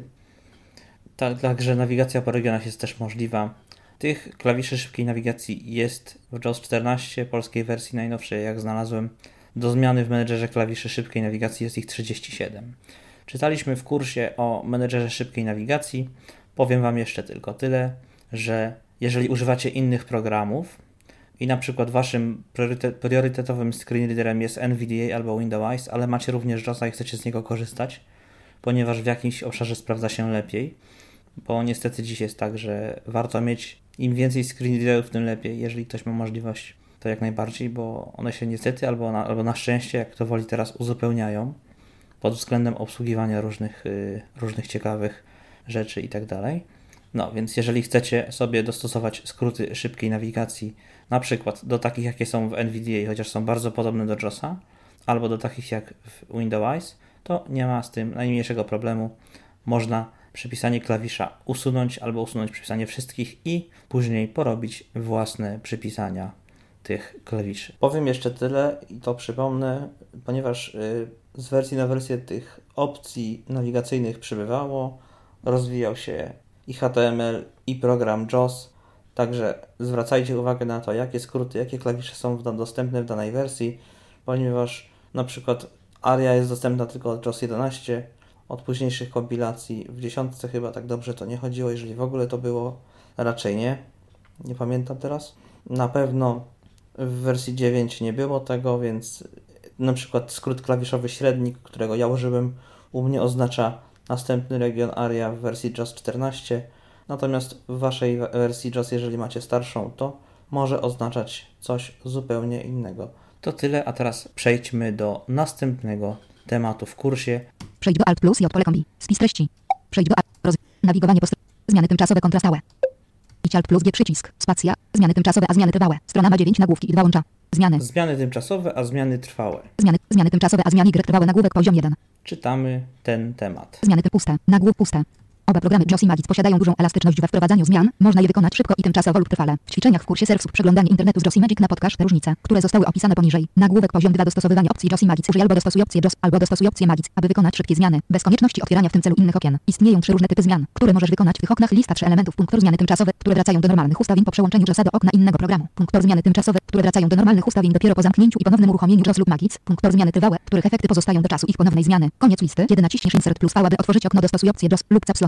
A: Także nawigacja po regionach jest też możliwa. Tych klawiszy szybkiej nawigacji jest w JAWS czternaście, polskiej wersji najnowszej, jak znalazłem. Do zmiany w menedżerze klawiszy szybkiej nawigacji jest ich trzydzieści siedem. Czytaliśmy w kursie o menedżerze szybkiej nawigacji. Powiem Wam jeszcze tylko tyle, że jeżeli używacie innych programów i na przykład Waszym priorytet, priorytetowym screenreaderem jest N V D A albo Windows, ale macie również JAWSa i chcecie z niego korzystać, ponieważ w jakimś obszarze sprawdza się lepiej, bo niestety dziś jest tak, że warto mieć im więcej screenreaderów, tym lepiej. Jeżeli ktoś ma możliwość, to jak najbardziej, bo one się niestety albo na, albo na szczęście, jak to woli, teraz uzupełniają pod względem obsługiwania różnych, yy, różnych ciekawych rzeczy i tak dalej. No, więc jeżeli chcecie sobie dostosować skróty szybkiej nawigacji, na przykład do takich, jakie są w N V D A, chociaż są bardzo podobne do JAWSa, albo do takich jak w Windows, to nie ma z tym najmniejszego problemu. Można przypisanie klawisza usunąć albo usunąć przypisanie wszystkich i później porobić własne przypisania tych klawiszy. Powiem jeszcze tyle i to przypomnę, ponieważ z wersji na wersję tych opcji nawigacyjnych przybywało, rozwijał się i H T M L, i program JAWS, także zwracajcie uwagę na to, jakie skróty, jakie klawisze są dostępne w danej wersji, ponieważ na przykład aria jest dostępna tylko od JAWS jedenaście, od późniejszych kompilacji w dziesiątce chyba tak dobrze to nie chodziło, jeżeli w ogóle to było, raczej nie, nie pamiętam teraz. Na pewno w wersji dziewięć nie było tego, więc na przykład skrót klawiszowy średnik, którego ja użyłem, u mnie oznacza następny region aria w wersji JAWS czternaście, natomiast w Waszej wersji JAWS, jeżeli macie starszą, to może oznaczać coś zupełnie innego. To tyle, a teraz przejdźmy do następnego tematu w kursie.
B: Przejdź do Alt plus J pole kombi. Spis treści. Przejdź do Alt. Roz... Nawigowanie po stronie. Zmiany tymczasowe kontra stałe. Idź Alt plus G przycisk. Spacja. Zmiany tymczasowe, a zmiany trwałe. Strona ma dziewięć nagłówki i dwa łącza. Zmiany.
A: Zmiany tymczasowe, a zmiany trwałe.
B: Zmiany, zmiany tymczasowe, a zmiany Y trwałe. Nagłówek poziom jeden.
A: Czytamy ten temat.
B: Zmiany typ puste. Nagłów puste. Oba programy JAWS i Magic posiadają dużą elastyczność we wprowadzaniu zmian. Można je wykonać szybko i tymczasowo lub trwale. W ćwiczeniach w kursie Serwis przeglądanie internetu z JAWS i Magic na podcast te różnice, które zostały opisane poniżej. Nagłówek poziom dwa. Dostosowywanie opcji JAWS i Magic. Użyj albo dostosuj opcję JAWS, albo dostosuj opcję Magic, aby wykonać szybkie zmiany, bez konieczności otwierania w tym celu innych okien. Istnieją trzy różne typy zmian, które możesz wykonać w tych oknach. Lista trzy elementów. Punktor zmiany tymczasowe, które wracają do normalnych ustawień po przełączeniu JAWSa do okna innego programu. Punktor zmiany tymczasowe, które wracają do normalnych ustawień dopiero po zamknięciu i ponownym uruchomieniu JAWS lub Magic. Punktor zmiany trwałe, których efekty pozostają do czasu ich ponownej zmiany. Koniec listy. Kiedy naciśniesz Insert plus V, aby otworzyć okno, dostosuj opcję JAWS lub Caps Lock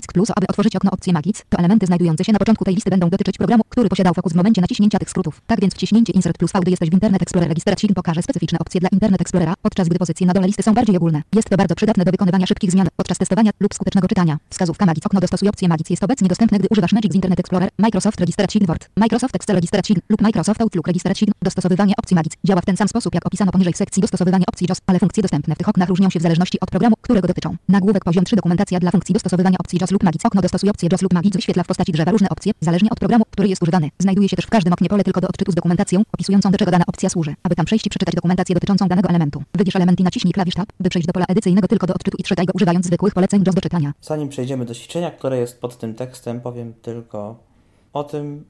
B: Magic Plus. Aby otworzyć okno opcji Magic, to elementy znajdujące się na początku tej listy będą dotyczyć programu, który posiadał fokus w momencie naciśnięcia tych skrótów. Tak więc wciśnięcie Insert plus V, gdy jesteś w Internet Explorer Registration pokaże specyficzne opcje dla Internet Explorera, podczas gdy pozycje na dole listy są bardziej ogólne. Jest to bardzo przydatne do wykonywania szybkich zmian podczas testowania lub skutecznego czytania. Wskazówka Magic. Okno dostosuj opcję Magic jest obecnie dostępne, gdy używasz Magic z Internet Explorer, Microsoft Registration Word, Microsoft Excel Registration lub Microsoft Outlook Registration. Dostosowywanie opcji Magic działa w ten sam sposób, jak opisano poniżej w sekcji dostosowywania opcji JAWS, ale funkcje dostępne w tych oknach różnią się w zależności od programu, którego dotyczą. Nagłówek poziom trzy. Dokumentacja dla funkcji dostosowywania opcji JAWS lub Magic. Okno dostosuj opcję JAWS lub Magic wyświetla w postaci drzewa różne opcje, zależnie od programu, który jest używany. Znajduje się też w każdym oknie pole tylko do odczytu z dokumentacją, opisującą, do czego dana opcja służy. Aby tam przejść i przeczytać dokumentację dotyczącą danego elementu, wybierz element i naciśnij klawisz Tab, by przejść do pola edycyjnego tylko do odczytu i czytaj go używając zwykłych poleceń JAWS do czytania.
A: Zanim przejdziemy do ćwiczenia, które jest pod tym tekstem, powiem tylko o tym,